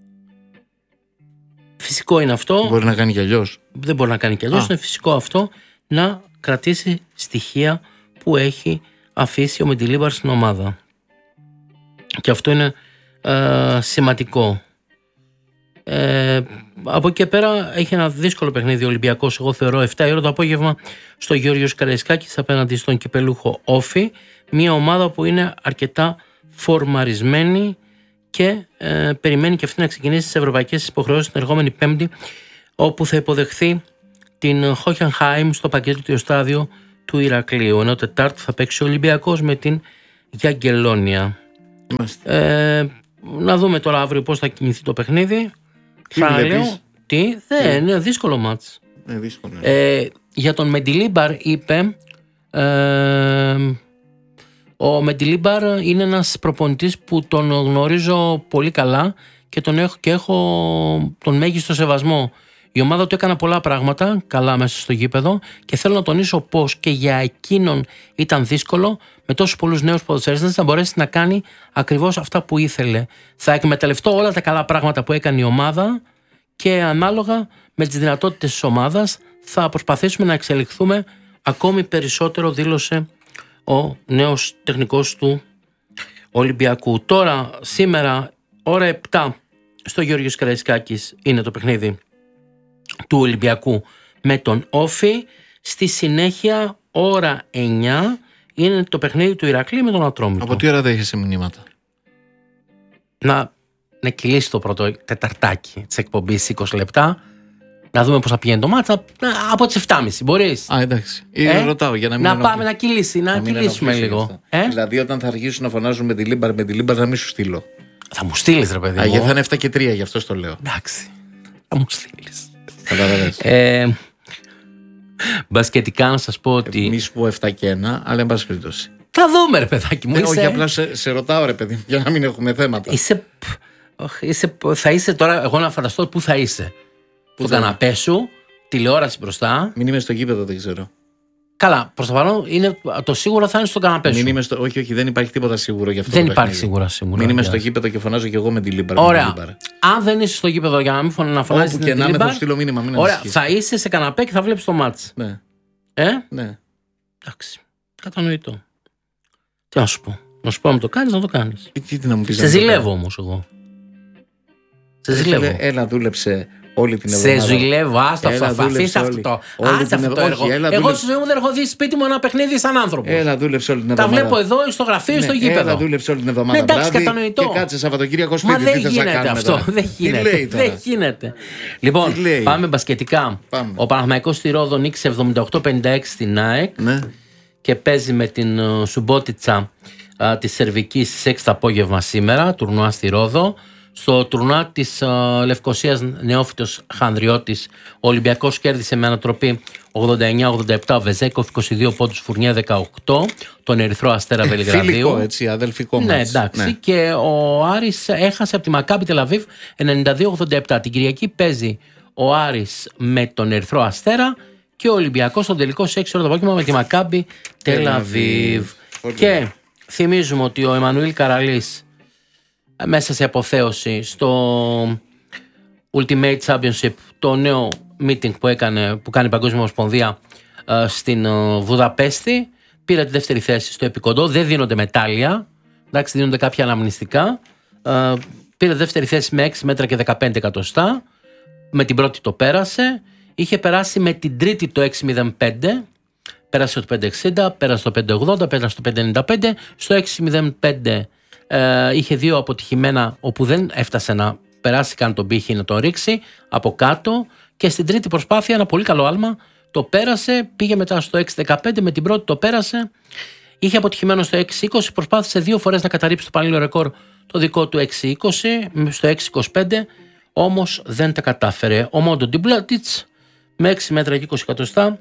Φυσικό είναι αυτό. Μπορεί να κάνει κι αλλιώς. Δεν μπορεί να κάνει κι αλλιώς. Είναι φυσικό αυτό να κρατήσει στοιχεία που έχει αφήσει ο Μεντιλίμπαρ στην ομάδα. Και αυτό είναι ε, σημαντικό. Ε, από εκεί και πέρα έχει ένα δύσκολο παιχνίδι ο Ολυμπιακός, εγώ θεωρώ, επτά η ώρα το απόγευμα στο Γεώργιος Καραϊσκάκης απέναντι στον κυπελούχο Όφη. Μια ομάδα που είναι αρκετά φορμαρισμένη και ε, περιμένει και αυτή να ξεκινήσει τις ευρωπαϊκές υποχρεώσεις την ερχόμενη Πέμπτη, όπου θα υποδεχθεί την Χόχενχάιμ στο παγκόσμιο στάδιο του Ηρακλείου. Ενώ Τετάρτη θα παίξει ο Ολυμπιακός με την Γιαγκελόνια. Ε, να δούμε τώρα αύριο πώς θα κινηθεί το παιχνίδι. Τι Ξαναλέω, τι, δεν είναι δύσκολο μάτς. Ε, δύσκολο. Ε, για τον Μεντιλίμπαρ είπε, ε, ο Μεντιλίμπαρ είναι ένας προπονητής που τον γνωρίζω πολύ καλά και τον έχω, και έχω τον μέγιστο σεβασμό. Η ομάδα του έκανε πολλά πράγματα καλά μέσα στο γήπεδο και θέλω να τονίσω πως και για εκείνον ήταν δύσκολο με τόσους πολλούς νέους ποδοσφαιριστές να μπορέσει να κάνει ακριβώς αυτά που ήθελε. Θα εκμεταλλευτώ όλα τα καλά πράγματα που έκανε η ομάδα και ανάλογα με τις δυνατότητες της ομάδας θα προσπαθήσουμε να εξελιχθούμε ακόμη περισσότερο, δήλωσε ο νέος τεχνικός του Ολυμπιακού. Τώρα, σήμερα, ώρα επτά στο Γεώργιος Καραϊσκάκης είναι το παιχνίδι του Ολυμπιακού με τον Όφη. Στη συνέχεια, ώρα εννιά, είναι το παιχνίδι του Ηρακλή με τον Ατρόμητο. Από τι ώρα δέχεσαι μηνύματα? Να, να κυλήσει το πρώτο τεταρτάκι της εκπομπής είκοσι λεπτά. Να δούμε πώς θα πηγαίνει το μάτσα. Από τις επτά και μισή μπορείς? Α, εντάξει. Ή Ε, ρωτάω για να μην να ενοχλεί. πάμε να κυλήσει, να, Να μην κυλήσουμε ενοχλήσει λίγο. αυτά. Ε? Δηλαδή, όταν θα αρχίσουν να φωνάζουν με τη Λίμπαρ, με τη Λίμπαρ, θα μην σου στείλω. Θα μου στείλεις ρε παιδί Α, μου. γιατί θα είναι επτά και τρία, γι' αυτό το λέω. Εντάξει. Θα μου στείλεις. Καταλαβαίνεις. Ε, μπασκετικά να σας πω ότι... Μη σου πω επτά και ένα, αλλά εν πάση περιπτώσει. Θα δούμε ρε παιδάκι μου. Ε, είσαι... Όχι, απλά σε, σε ρωτάω ρε παιδί, για να μην έχουμε θέματα. Είσαι... Οχ, είσαι... Θα είσαι τώρα, εγώ να φανταστώ πού θα είσαι. Στον θα είμαι? καναπέ σου, τηλεόραση μπροστά. Μην είμαι στο γήπεδο, δεν ξέρω. Καλά, προς το παρόν είναι, το σίγουρο θα είναι στον καναπέ σου. Μην είμαι στο... Όχι, όχι, δεν υπάρχει τίποτα σίγουρο γι' αυτό. Δεν το υπάρχει παιχνίδι. σίγουρα σίγουρα. Μην είμαι δεν στο γήπεδο και φωνάζω κι εγώ με τη Λίμπαρ. Ωραία. Αν δεν είσαι στο γήπεδο για να μην φωνάζει να φωνάζει. Όπου και να με θα στείλω μήνυμα, μην Ωραία, ανησυχείς. θα είσαι σε καναπέ και θα βλέπεις το μάτς. Ναι, Ε, ναι. εντάξει. Κατανοητό. Τι να σου πω. Να σου πω να το κάνεις, να το κάνεις. Τι, τι, τι να μου πεις, Σε να το ζηλεύω κάνω. όμως εγώ. Σε Ρε φίλε, ζηλεύω. Έλα, δούλεψε όλη την Σε εβδομάδα. ζηλεύω, άστο Έλα, αυτό. δούλεψε Αφήστε όλη- αυτό. όλη Άσε την αυτό το ευ- έργο. όχι, έλα, Εγώ δούλεψε- στη ζωή μου δεν έχω δει σπίτι μου ένα παιχνίδι σαν άνθρωπο. Έλα, δούλεψε όλη την Τα εβδομάδα. βλέπω εδώ στο γραφείο ή στο Ναι, γήπεδο. Έλα, δούλεψε όλη την εβδομάδα. Ναι, εντάξει, βράδυ κατανοητό. Και κάτσε Σαββατοκύριακο Μα σπίτι. δεν Τι θες να γίνεται κάνουμε αυτό. τώρα? Δεν Τι γίνεται. λέει τώρα? Δεν γίνεται. Λοιπόν, Τι λέει? πάμε μπασκετικά. Πάμε. Ο Παναθηναϊκός στη Ρόδο νίκησε εβδομήντα οκτώ πενήντα έξι στην ΑΕΚ Ναι. και παίζει με την ε, Σουμπότιτσα ε, της Σερβικής στις έξι το απόγευμα σήμερα, τουρνουά στη Ρόδο. Στο τουρνουά της ε, Λευκωσίας Νεόφυτος Χανδριώτης, ο Ολυμπιακός κέρδισε με ανατροπή ογδόντα εννιά ογδόντα επτά, ο Βεζέκοφ είκοσι δύο πόντους, Φουρνιέ δεκαοκτώ, τον Ερυθρό Αστέρα Βελιγραδίου. Φιλικό, έτσι, αδελφικό Ναι, μάτς. εντάξει. Ναι. Και ο Άρης έχασε από τη Μακάμπι Τελαβίβ ενενήντα δύο ογδόντα επτά. Την Κυριακή παίζει ο Άρης με τον Ερυθρό Αστέρα και ο Ολυμπιακός στον τελικό σε έξι ώρα το απόγευμα με τη Μακάμπι Τελαβίβ. Πολύ Και θυμίζουμε ότι ο Εμμανουήλ Καραλής μέσα σε αποθέωση στο Ultimate Championship, το νέο meeting που, έκανε, που κάνει η Παγκόσμια Ομοσπονδία ε, στην ε, Βουδαπέστη, πήρε τη δεύτερη θέση στο επικοντό. Δεν δίνονται μετάλλια, εντάξει, δίνονται κάποια αναμνηστικά. Ε, πήρε τη δεύτερη θέση με έξι μέτρα και δεκαπέντε εκατοστά. Με την πρώτη το πέρασε. Είχε περάσει με την τρίτη το έξι μηδέν πέντε. Πέρασε το πέντε εξήντα, πέρασε το πέντε ογδόντα, πέρασε το πέντε ενενήντα πέντε. Στο έξι μηδέν πέντε ε, είχε δύο αποτυχημένα όπου δεν έφτασε να περάσει καν τον πύχη να τον ρίξει από κάτω. Και στην τρίτη προσπάθεια ένα πολύ καλό άλμα το πέρασε, πήγε μετά στο έξι δεκαπέντε, με την πρώτη το πέρασε. Είχε αποτυχημένο στο έξι είκοσι, προσπάθησε δύο φορές να καταρρύψει το πανελλήνιο ρεκόρ το δικό του έξι είκοσι, στο έξι είκοσι πέντε, όμως δεν τα κατάφερε. Ο Μόντο Ντιμπλάτιτς με έξι μέτρα και είκοσι εκατοστά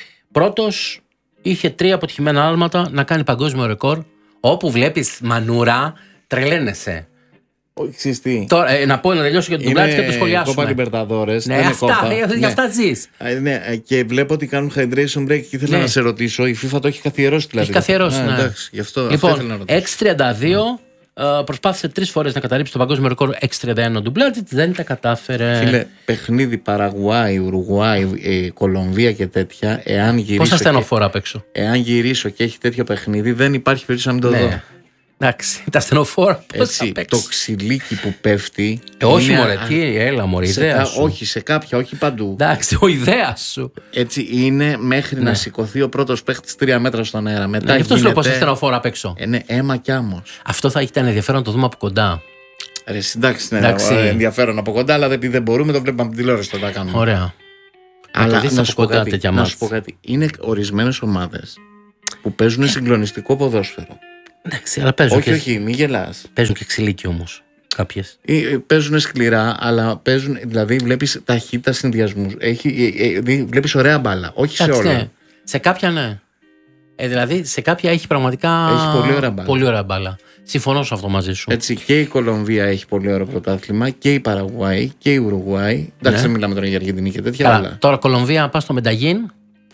πρώτος, είχε τρία αποτυχημένα άλματα να κάνει παγκόσμιο ρεκόρ. Όπου βλέπεις μανούρα, τρελαίνεσαι. Όχι, ξέρεις τι. Τώρα, ε, να πω να τελειώσω για τον Ντουμπλάτιτς και να το Κόπα σχολιάσουμε. Λιμπερταδόρες. Ναι, δεν είναι αυτά, κόπα. ε, Ναι. για αυτά ζεις. Ε, ναι, ε, και βλέπω ότι κάνουν hydration break και ήθελα Ναι. να σε ρωτήσω. Η FIFA το έχει καθιερώσει δηλαδή. Έχει καθιερώσει, Α, ναι. Εντάξει, γι' αυτό, αυτό ήθελα να Λοιπόν, ρωτήσω. έξι τριάντα δύο ε, προσπάθησε τρεις φορές να καταρρύψει το παγκόσμιο ρεκόρ έξι τριάντα ένα ο Ντουμπλάτιτς, δεν τα κατάφερε. Φίλε, παιχνίδι Παραγουάη, Ουρουγουάη, ε, Κολομβία και τέτοια, εάν γυρίσω, Πόσα και, στενοφόρα απ' έξω. εάν γυρίσω και έχει τέτοιο παιχνίδι, δεν υπάρχει περίπτωση να μην το δω. Ναι. Εντάξει, τα στενοφόρα πώς θα παίξει. Το ξυλίκι που πέφτει. Ε, όχι είναι... μωρέ, τι, έλα μωρέ, η ιδέα κα... σου. Όχι, σε κάποια, όχι παντού. Εντάξει, ο ιδέα σου. Έτσι είναι μέχρι ναι. να σηκωθεί ο πρώτος παίχτης τρία μέτρα στον αέρα. Μετά ναι, αυτό γίνεται... σου λέω στενοφόρα απ' έξω. Ε, ναι, αίμα κι άμμος. Αυτό θα ήταν ενδιαφέρον να το δούμε από κοντά. Ρε, εντάξει, ναι, εντάξει. ενδιαφέρον από κοντά, αλλά επειδή δεν μπορούμε, το βλέπουμε από την τηλεόραση, το τα κάνουμε. Ωραία. Αλλά να, να, σου κάτι, να σου πω κάτι. Είναι ορισμένες ομάδες που παίζουν συγκλονιστικό ποδόσφαιρο. Εντάξει, αλλά παίζουν. Όχι, και... όχι, μη γελάς. Παίζουν και ξυλίκι όμως. Κάποιες. Παίζουν σκληρά, αλλά παίζουν. Δηλαδή, βλέπεις ταχύτητα συνδυασμούς. Βλέπεις ωραία μπάλα. Όχι εντάξει, σε όλα. Ναι. Σε κάποια ναι. Ε, δηλαδή, σε κάποια έχει πραγματικά. Έχει πολύ ωραία μπάλα. Πολύ ωραία μπάλα. Συμφωνώ σε αυτό μαζί σου. Έτσι, και η Κολομβία έχει πολύ ωραίο πρωτάθλημα, και η Παραγουάη και η Ουρουγουάη. Εντάξει, δεν μιλάμε τώρα για Αργεντινή και τέτοια. Αλλά... Τώρα Κολομβία, πας στο Μενταγίν.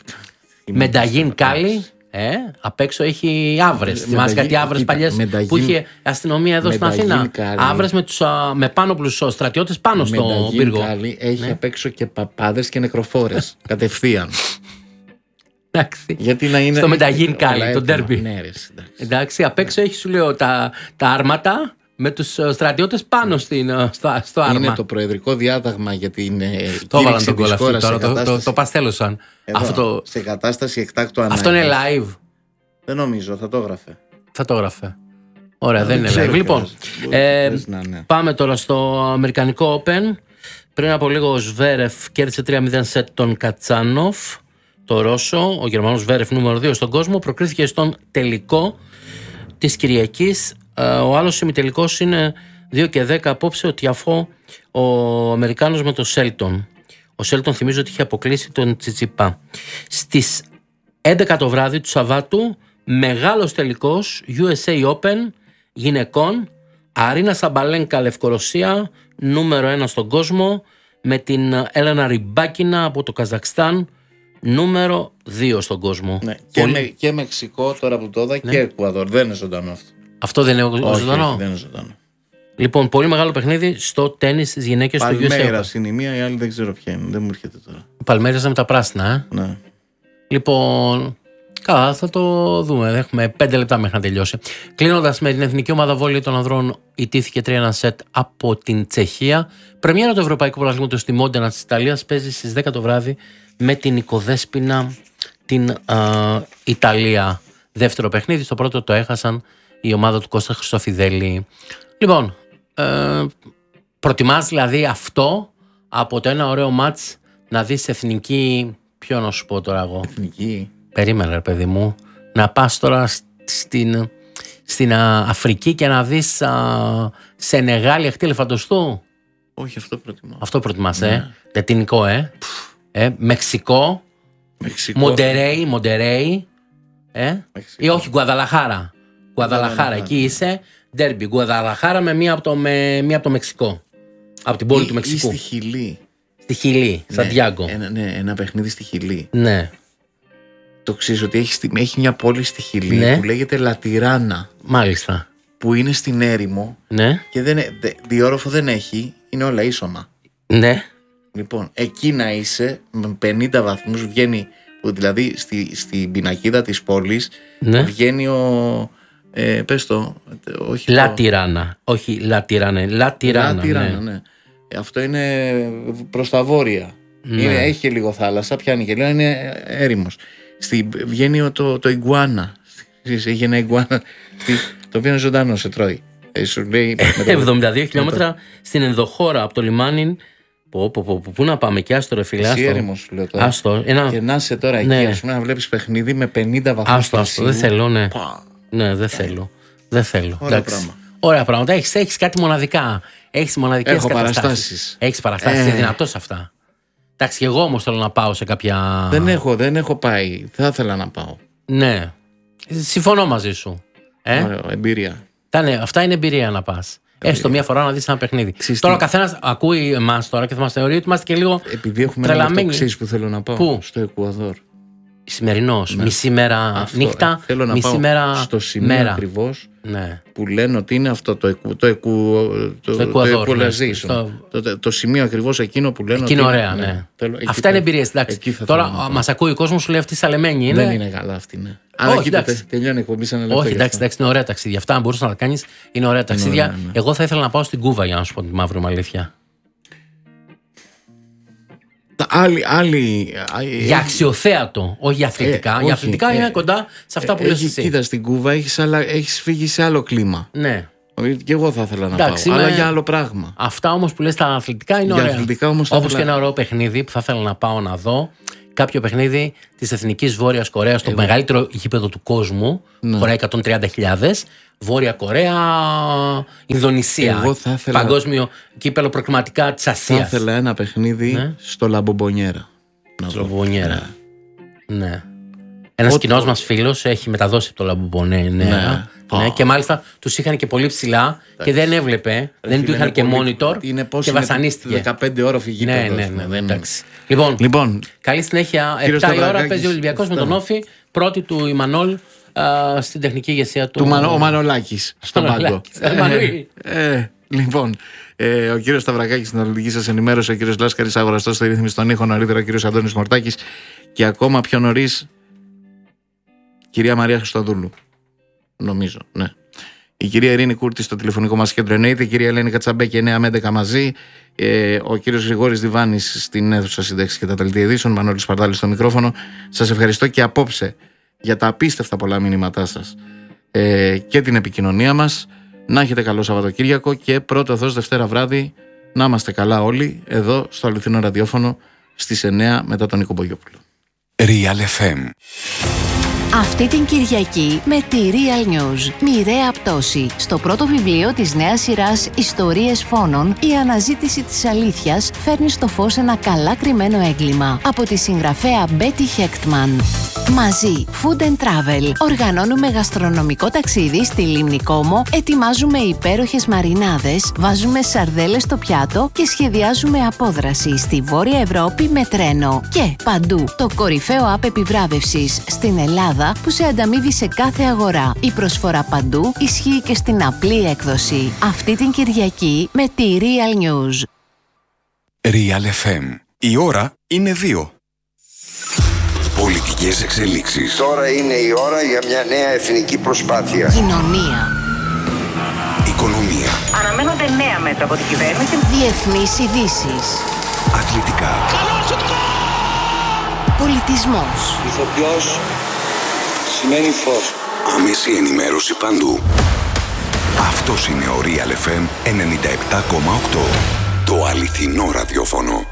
Μενταγίν Κάλι. Ε, απ' έξω έχει άβρες. Θυμάσαι κάτι άβρες παλιές που είχε αστυνομία εδώ στην Αθήνα. Άβρες με, με πάνωπλους στρατιώτες πάνω στο πύργο. Κάλι έχει ναι. απ' έξω και παπάδες και νεκροφόρες. Κατευθείαν. Εντάξει. Γιατί να είναι. Στο Μενταγίν Κάλι, το ντέρμπι. Ναι, εντάξει, απ' έξω έχει σου λέω τα, τα άρματα με τους στρατιώτες πάνω στην, στο, στο άρμα. Είναι το προεδρικό διάταγμα για την το κήρυξη της χώρας. Το, το, το, το παστέλωσαν. Εδώ, αυτό, σε κατάσταση εκτάκτου ανάγκης. Αυτό είναι live. Δεν νομίζω, θα το έγραφε. Θα το έγραφε. Ωραία, δεν, δεν είναι live. Λοιπόν, ε, να, ναι. πάμε τώρα στο Αμερικανικό Open. Πριν από λίγο ο Σβέρεφ κέρδισε τρία μηδέν σετ τον Κατσάνοφ. Το Ρώσο, ο Γερμανός Σβέρεφ νούμερο δύο στον κόσμο, προκρίθηκε στον τελικό της Κυριακής. Ο άλλος ημιτελικός είναι δύο και δέκα απόψε, ο Τιαφό, ο Αμερικάνος με τον Σέλτον. Ο Σέλτον θυμίζω ότι είχε αποκλείσει τον Τσιτσιπά. Στις έντεκα το βράδυ του Σαββάτου, μεγάλος τελικός γιου ες έι Open γυναικών, Αρίνα Σαμπαλένκα Λευκορωσία, νούμερο ένα στον κόσμο, με την Έλενα Ριμπάκινα από το Καζακστάν, νούμερο δύο στον κόσμο. Ναι, και, Πολύ... με, και Μεξικό τώρα που το είδα, ναι. και Εκουαδόρ. Δεν είναι ζωντανό αυτό. Αυτό δεν είναι ζωντανό. Όχι, δεν είναι ζωντανό. Λοιπόν, πολύ μεγάλο παιχνίδι στο τένις στις γυναίκες του γιου ες έι. Παλμέρας είναι η μία, η άλλη δεν ξέρω ποια είναι. Δεν μου έρχεται τώρα. Παλμέρας με τα πράσινα, ε. Ναι. Λοιπόν, καλά, θα το δούμε. Έχουμε πέντε λεπτά μέχρι να τελειώσει. Κλείνοντας με την εθνική ομάδα βόλεϊ των ανδρών, ιτήθηκε τρία ένα σετ από την Τσεχία. Πρεμιέρα του Ευρωπαϊκού Πρωταθλήματος στη Μόντενα της Ιταλίας παίζει στις δέκα το βράδυ με την Οικοδέσποινα την α, Ιταλία. Δεύτερο παιχνίδι, στο πρώτο το έχασαν η ομάδα του Κώστα Χριστοφιδέλη. Λοιπόν, ε, προτιμάς δηλαδή αυτό από το ένα ωραίο μάτς να δεις εθνική. Ποιο να σου πω τώρα εγώ. Εθνική. Περίμενε ρε παιδί μου. Να πας τώρα στην, στην α, Αφρική και να δεις α, Σενεγάλη αχτή ελεφαντοστού. Όχι, αυτό προτιμώ. Αυτό προτιμάς, ναι. ε. Λατινικό, ε. ε. Μεξικό. Μεξικό. Μοντερέι, Μοντερέι. Ε. Ή όχι, Γκουαδαλαχάρα. Γκουαδαλαχάρα, εκεί είσαι. Ντέρμπι. Γκουαδαλαχάρα με μία από το, με, μία από το Μεξικό. Από την πόλη ή, του Μεξικού. Ή στη Χιλή. Στη Χιλή, ναι, Σαντιάγκο. Ένα, ναι, ένα παιχνίδι στη Χιλή. Ναι. Το ξέρεις ότι έχει, έχει μια πόλη στη Χιλή, ναι, που λέγεται Λατιράνα. Μάλιστα. Που είναι στην έρημο. Ναι. Και δεν, δε, διόροφο δεν έχει, είναι όλα ίσωμα. Ναι. Λοιπόν, εκεί να είσαι με πενήντα βαθμούς βγαίνει, που δηλαδή στη, στην πινακίδα της πόλης, ναι, βγαίνει ο. Ε, πες το. Όχι Λατιράνα. Το... Όχι Λατιράνα. Λατιράνα. Λατιράνα, ναι. ναι. Αυτό είναι προς τα βόρεια. Ναι. Είναι, έχει λίγο θάλασσα, πιάνει και λίγο, είναι έρημος. Στη, βγαίνει το, το Ιγκουάνα. Έχει ένα Ιγκουάνα, το οποίο είναι ζωντανό, σε τρώει. εβδομήντα δύο χιλιόμετρα στην ενδοχώρα από το λιμάνι. Πω, πω, πω, πού να πάμε, και άστο ρε φίλε. Εσύ έρημος σου λέω τώρα. Άστο, ένα... Και να είσαι τώρα ναι, εκεί, ας πούμε, να βλέπεις παιχνίδι με πενήντα βαθμούς. Άστο, άστο, δεν θέλω, ναι. Πα. Ναι, δεν θέλω. Δεν θέλω. Ωραία πράγμα. Ωραία πράγματα. Έχεις, έχεις κάτι μοναδικά. Έχεις μοναδικές Έχω καταστάσεις. Παραστάσεις. Έχεις παραστάσεις. Ε. Είσαι δυνατός αυτά. Εντάξει, και εγώ όμως θέλω να πάω σε κάποια. Δεν έχω, δεν έχω πάει. Θα ήθελα να πάω. Ναι. Συμφωνώ μαζί σου. Ε? Ωραία, εμπειρία. Τάνε, αυτά είναι εμπειρία να πας. Έστω μία φορά να δεις ένα παιχνίδι. Ξύστη. Τώρα ο καθένας ακούει εμάς τώρα και θα μας θεωρεί ότι είμαστε και λίγο. Επειδή έχουμε ένα λεπτό που θέλω να πάω. Πού? Στο Εκουαδόρ. Σημερινός, ναι, μισή μέρα αυτό, νύχτα, θέλω να μισή πάω μέρα στο σημείο μέρα. Ακριβώς, ναι, που λένε ότι είναι αυτό το, εκου, το, εκου, το, το, το, ναι, στο... το, το, το σημείο ακριβώς εκείνο που λένε. Εκείνο ότι ωραία, είναι, ναι. Θέλω, Αυτά είναι εμπειρίες. Τώρα μας ακούει ο κόσμος, σου λέει αυτή σαλεμένη είναι. Δεν είναι καλά αυτή, ναι. Αλλά κοίτατε, τελειώνει η εκπομπή σε ένα λεπτό. Όχι, εντάξει, εντάξει, είναι ωραία ταξίδια. Αυτά, αν μπορείς να τα κάνεις, είναι ωραία ταξίδια. Είναι ωραία, ναι. Εγώ θα ήθελα να πάω στην Κούβα, για να σου πω τη μαύρη μου αλήθεια. Άλλη, άλλη, για αξιοθέατο, όχι για αθλητικά. Ε, για αθλητικά ε, είναι ε, κοντά σε αυτά που ε, λες εσύ. Κοίτα, στην Κούβα έχεις, άλλα, έχεις φύγει σε άλλο κλίμα. Ναι. Και εγώ θα ήθελα να εντάξει, πάω, είμαι... αλλά για άλλο πράγμα. Αυτά όμως που λες τα αθλητικά είναι για ωραία. Αθλητικά όμως όπως ήθελα... και ένα ωραίο παιχνίδι που θα ήθελα να πάω να δω. Κάποιο παιχνίδι της Εθνικής Βόρειας Κορέας, το εγώ... μεγαλύτερο γήπεδο του κόσμου, ναι. Χωράει εκατόν τριάντα χιλιάδες. Βόρεια Κορέα, Ινδονησία. Εγώ θα ήθελα... Παγκόσμιο κύπελο προκριματικά της Ασίας. Θα ήθελα ένα παιχνίδι ναι. στο Λαμπομπονιέρα. Στο Λαμπομπονιέρα. Ναι. ναι. Ένας κοινός μας φίλος έχει μεταδώσει το Λαμπομπονιέρα. Ναι. Ναι. Ναι. Και μάλιστα τους είχαν και πολύ ψηλά και δεν έβλεπε. Δεν του είχαν και monitor και βασανίστηκε. δεκαπέντε ώροφη γήπεδο. Ναι, ναι, ναι, ναι, εντάξει. Λοιπόν, λοιπόν, καλή συνέχεια. επτά η ώρα παίζει ο Ολυμπιακός με τον Όφη. Πρώτη του η Μανόλ. Uh, στην τεχνική ηγεσία του. του Μανο, ο Μανολάκης στον πάγκο. ε, λοιπόν, ε, ο κύριος Σταυρακάκης στην αναλυτική σας ενημέρωση, ο κύριος Λάσκαρης αγοραστός στη ρύθμιση των ήχων, νωρίτερα ο κύριος Αντώνης Μορτάκης και ακόμα πιο νωρίς κυρία Μαρία Χριστοδούλου. Νομίζω, ναι. Η κυρία Ειρήνη Κούρτη στο τηλεφωνικό μας κέντρο εννοείται, η κυρία Ελένη Κατσαμπέκη εννιά με έντεκα μαζί, ε, ο κύριος Γρηγόρης Διβάνης στην αίθουσα σύνταξης και τα δελτία ειδήσεων, Μανώλης Παρδάλης στο μικρόφωνο. Σας ευχαριστώ και απόψε για τα απίστευτα πολλά μηνύματά σας ε, και την επικοινωνία μας. Να έχετε καλό Σαββατοκύριακο και πρώτο Θεός Δευτέρα βράδυ να είμαστε καλά όλοι εδώ στο αληθινό ραδιόφωνο στις εννιά μετά τον Νίκο Μπογιόπουλο. Real εφ εμ. Αυτή την Κυριακή με τη Real News, μοιραία πτώση. Στο πρώτο βιβλίο της νέας σειράς «Ιστορίες φόνων», η αναζήτηση της αλήθειας φέρνει στο φως ένα καλά κρυμμένο έγκλημα. Από τη συγγραφέα Μπέτι Χέκτμαν. Μαζί, Food and Travel. Οργανώνουμε γαστρονομικό ταξίδι στη Λίμνη Κόμο, ετοιμάζουμε υπέροχες μαρινάδες, βάζουμε σαρδέλες στο πιάτο και σχεδιάζουμε απόδραση στη Βόρεια Ευρώπη με τρένο. Και παντού, το κορυφαίο app επιβράβευσης στην Ελλάδα που σε ανταμείβει σε κάθε αγορά. Η προσφορά παντού ισχύει και στην απλή έκδοση. Αυτή την Κυριακή με τη Real News. Real εφ εμ. Η ώρα είναι δύο. Πολιτικές εξελίξεις. Τώρα είναι η ώρα για μια νέα εθνική προσπάθεια. Κοινωνία. Οικονομία. Αναμένονται νέα μέτρα από την κυβέρνηση. Διεθνείς ειδήσεις. Αθλητικά. Πολιτισμός. Ηθοποιός σημαίνει φως. Άμεση ενημέρωση παντού. Αυτός είναι ο Real εφ εμ ενενήντα επτά κόμμα οκτώ. Το αληθινό ραδιόφωνο.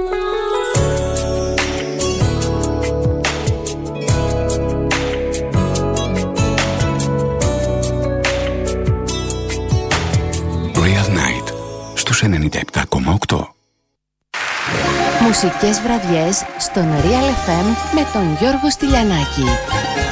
Real Night στους ενενήντα επτά κόμμα οκτώ. Μουσικές βραδιές στον Real εφ εμ με τον Γιώργο Στυλιανάκη.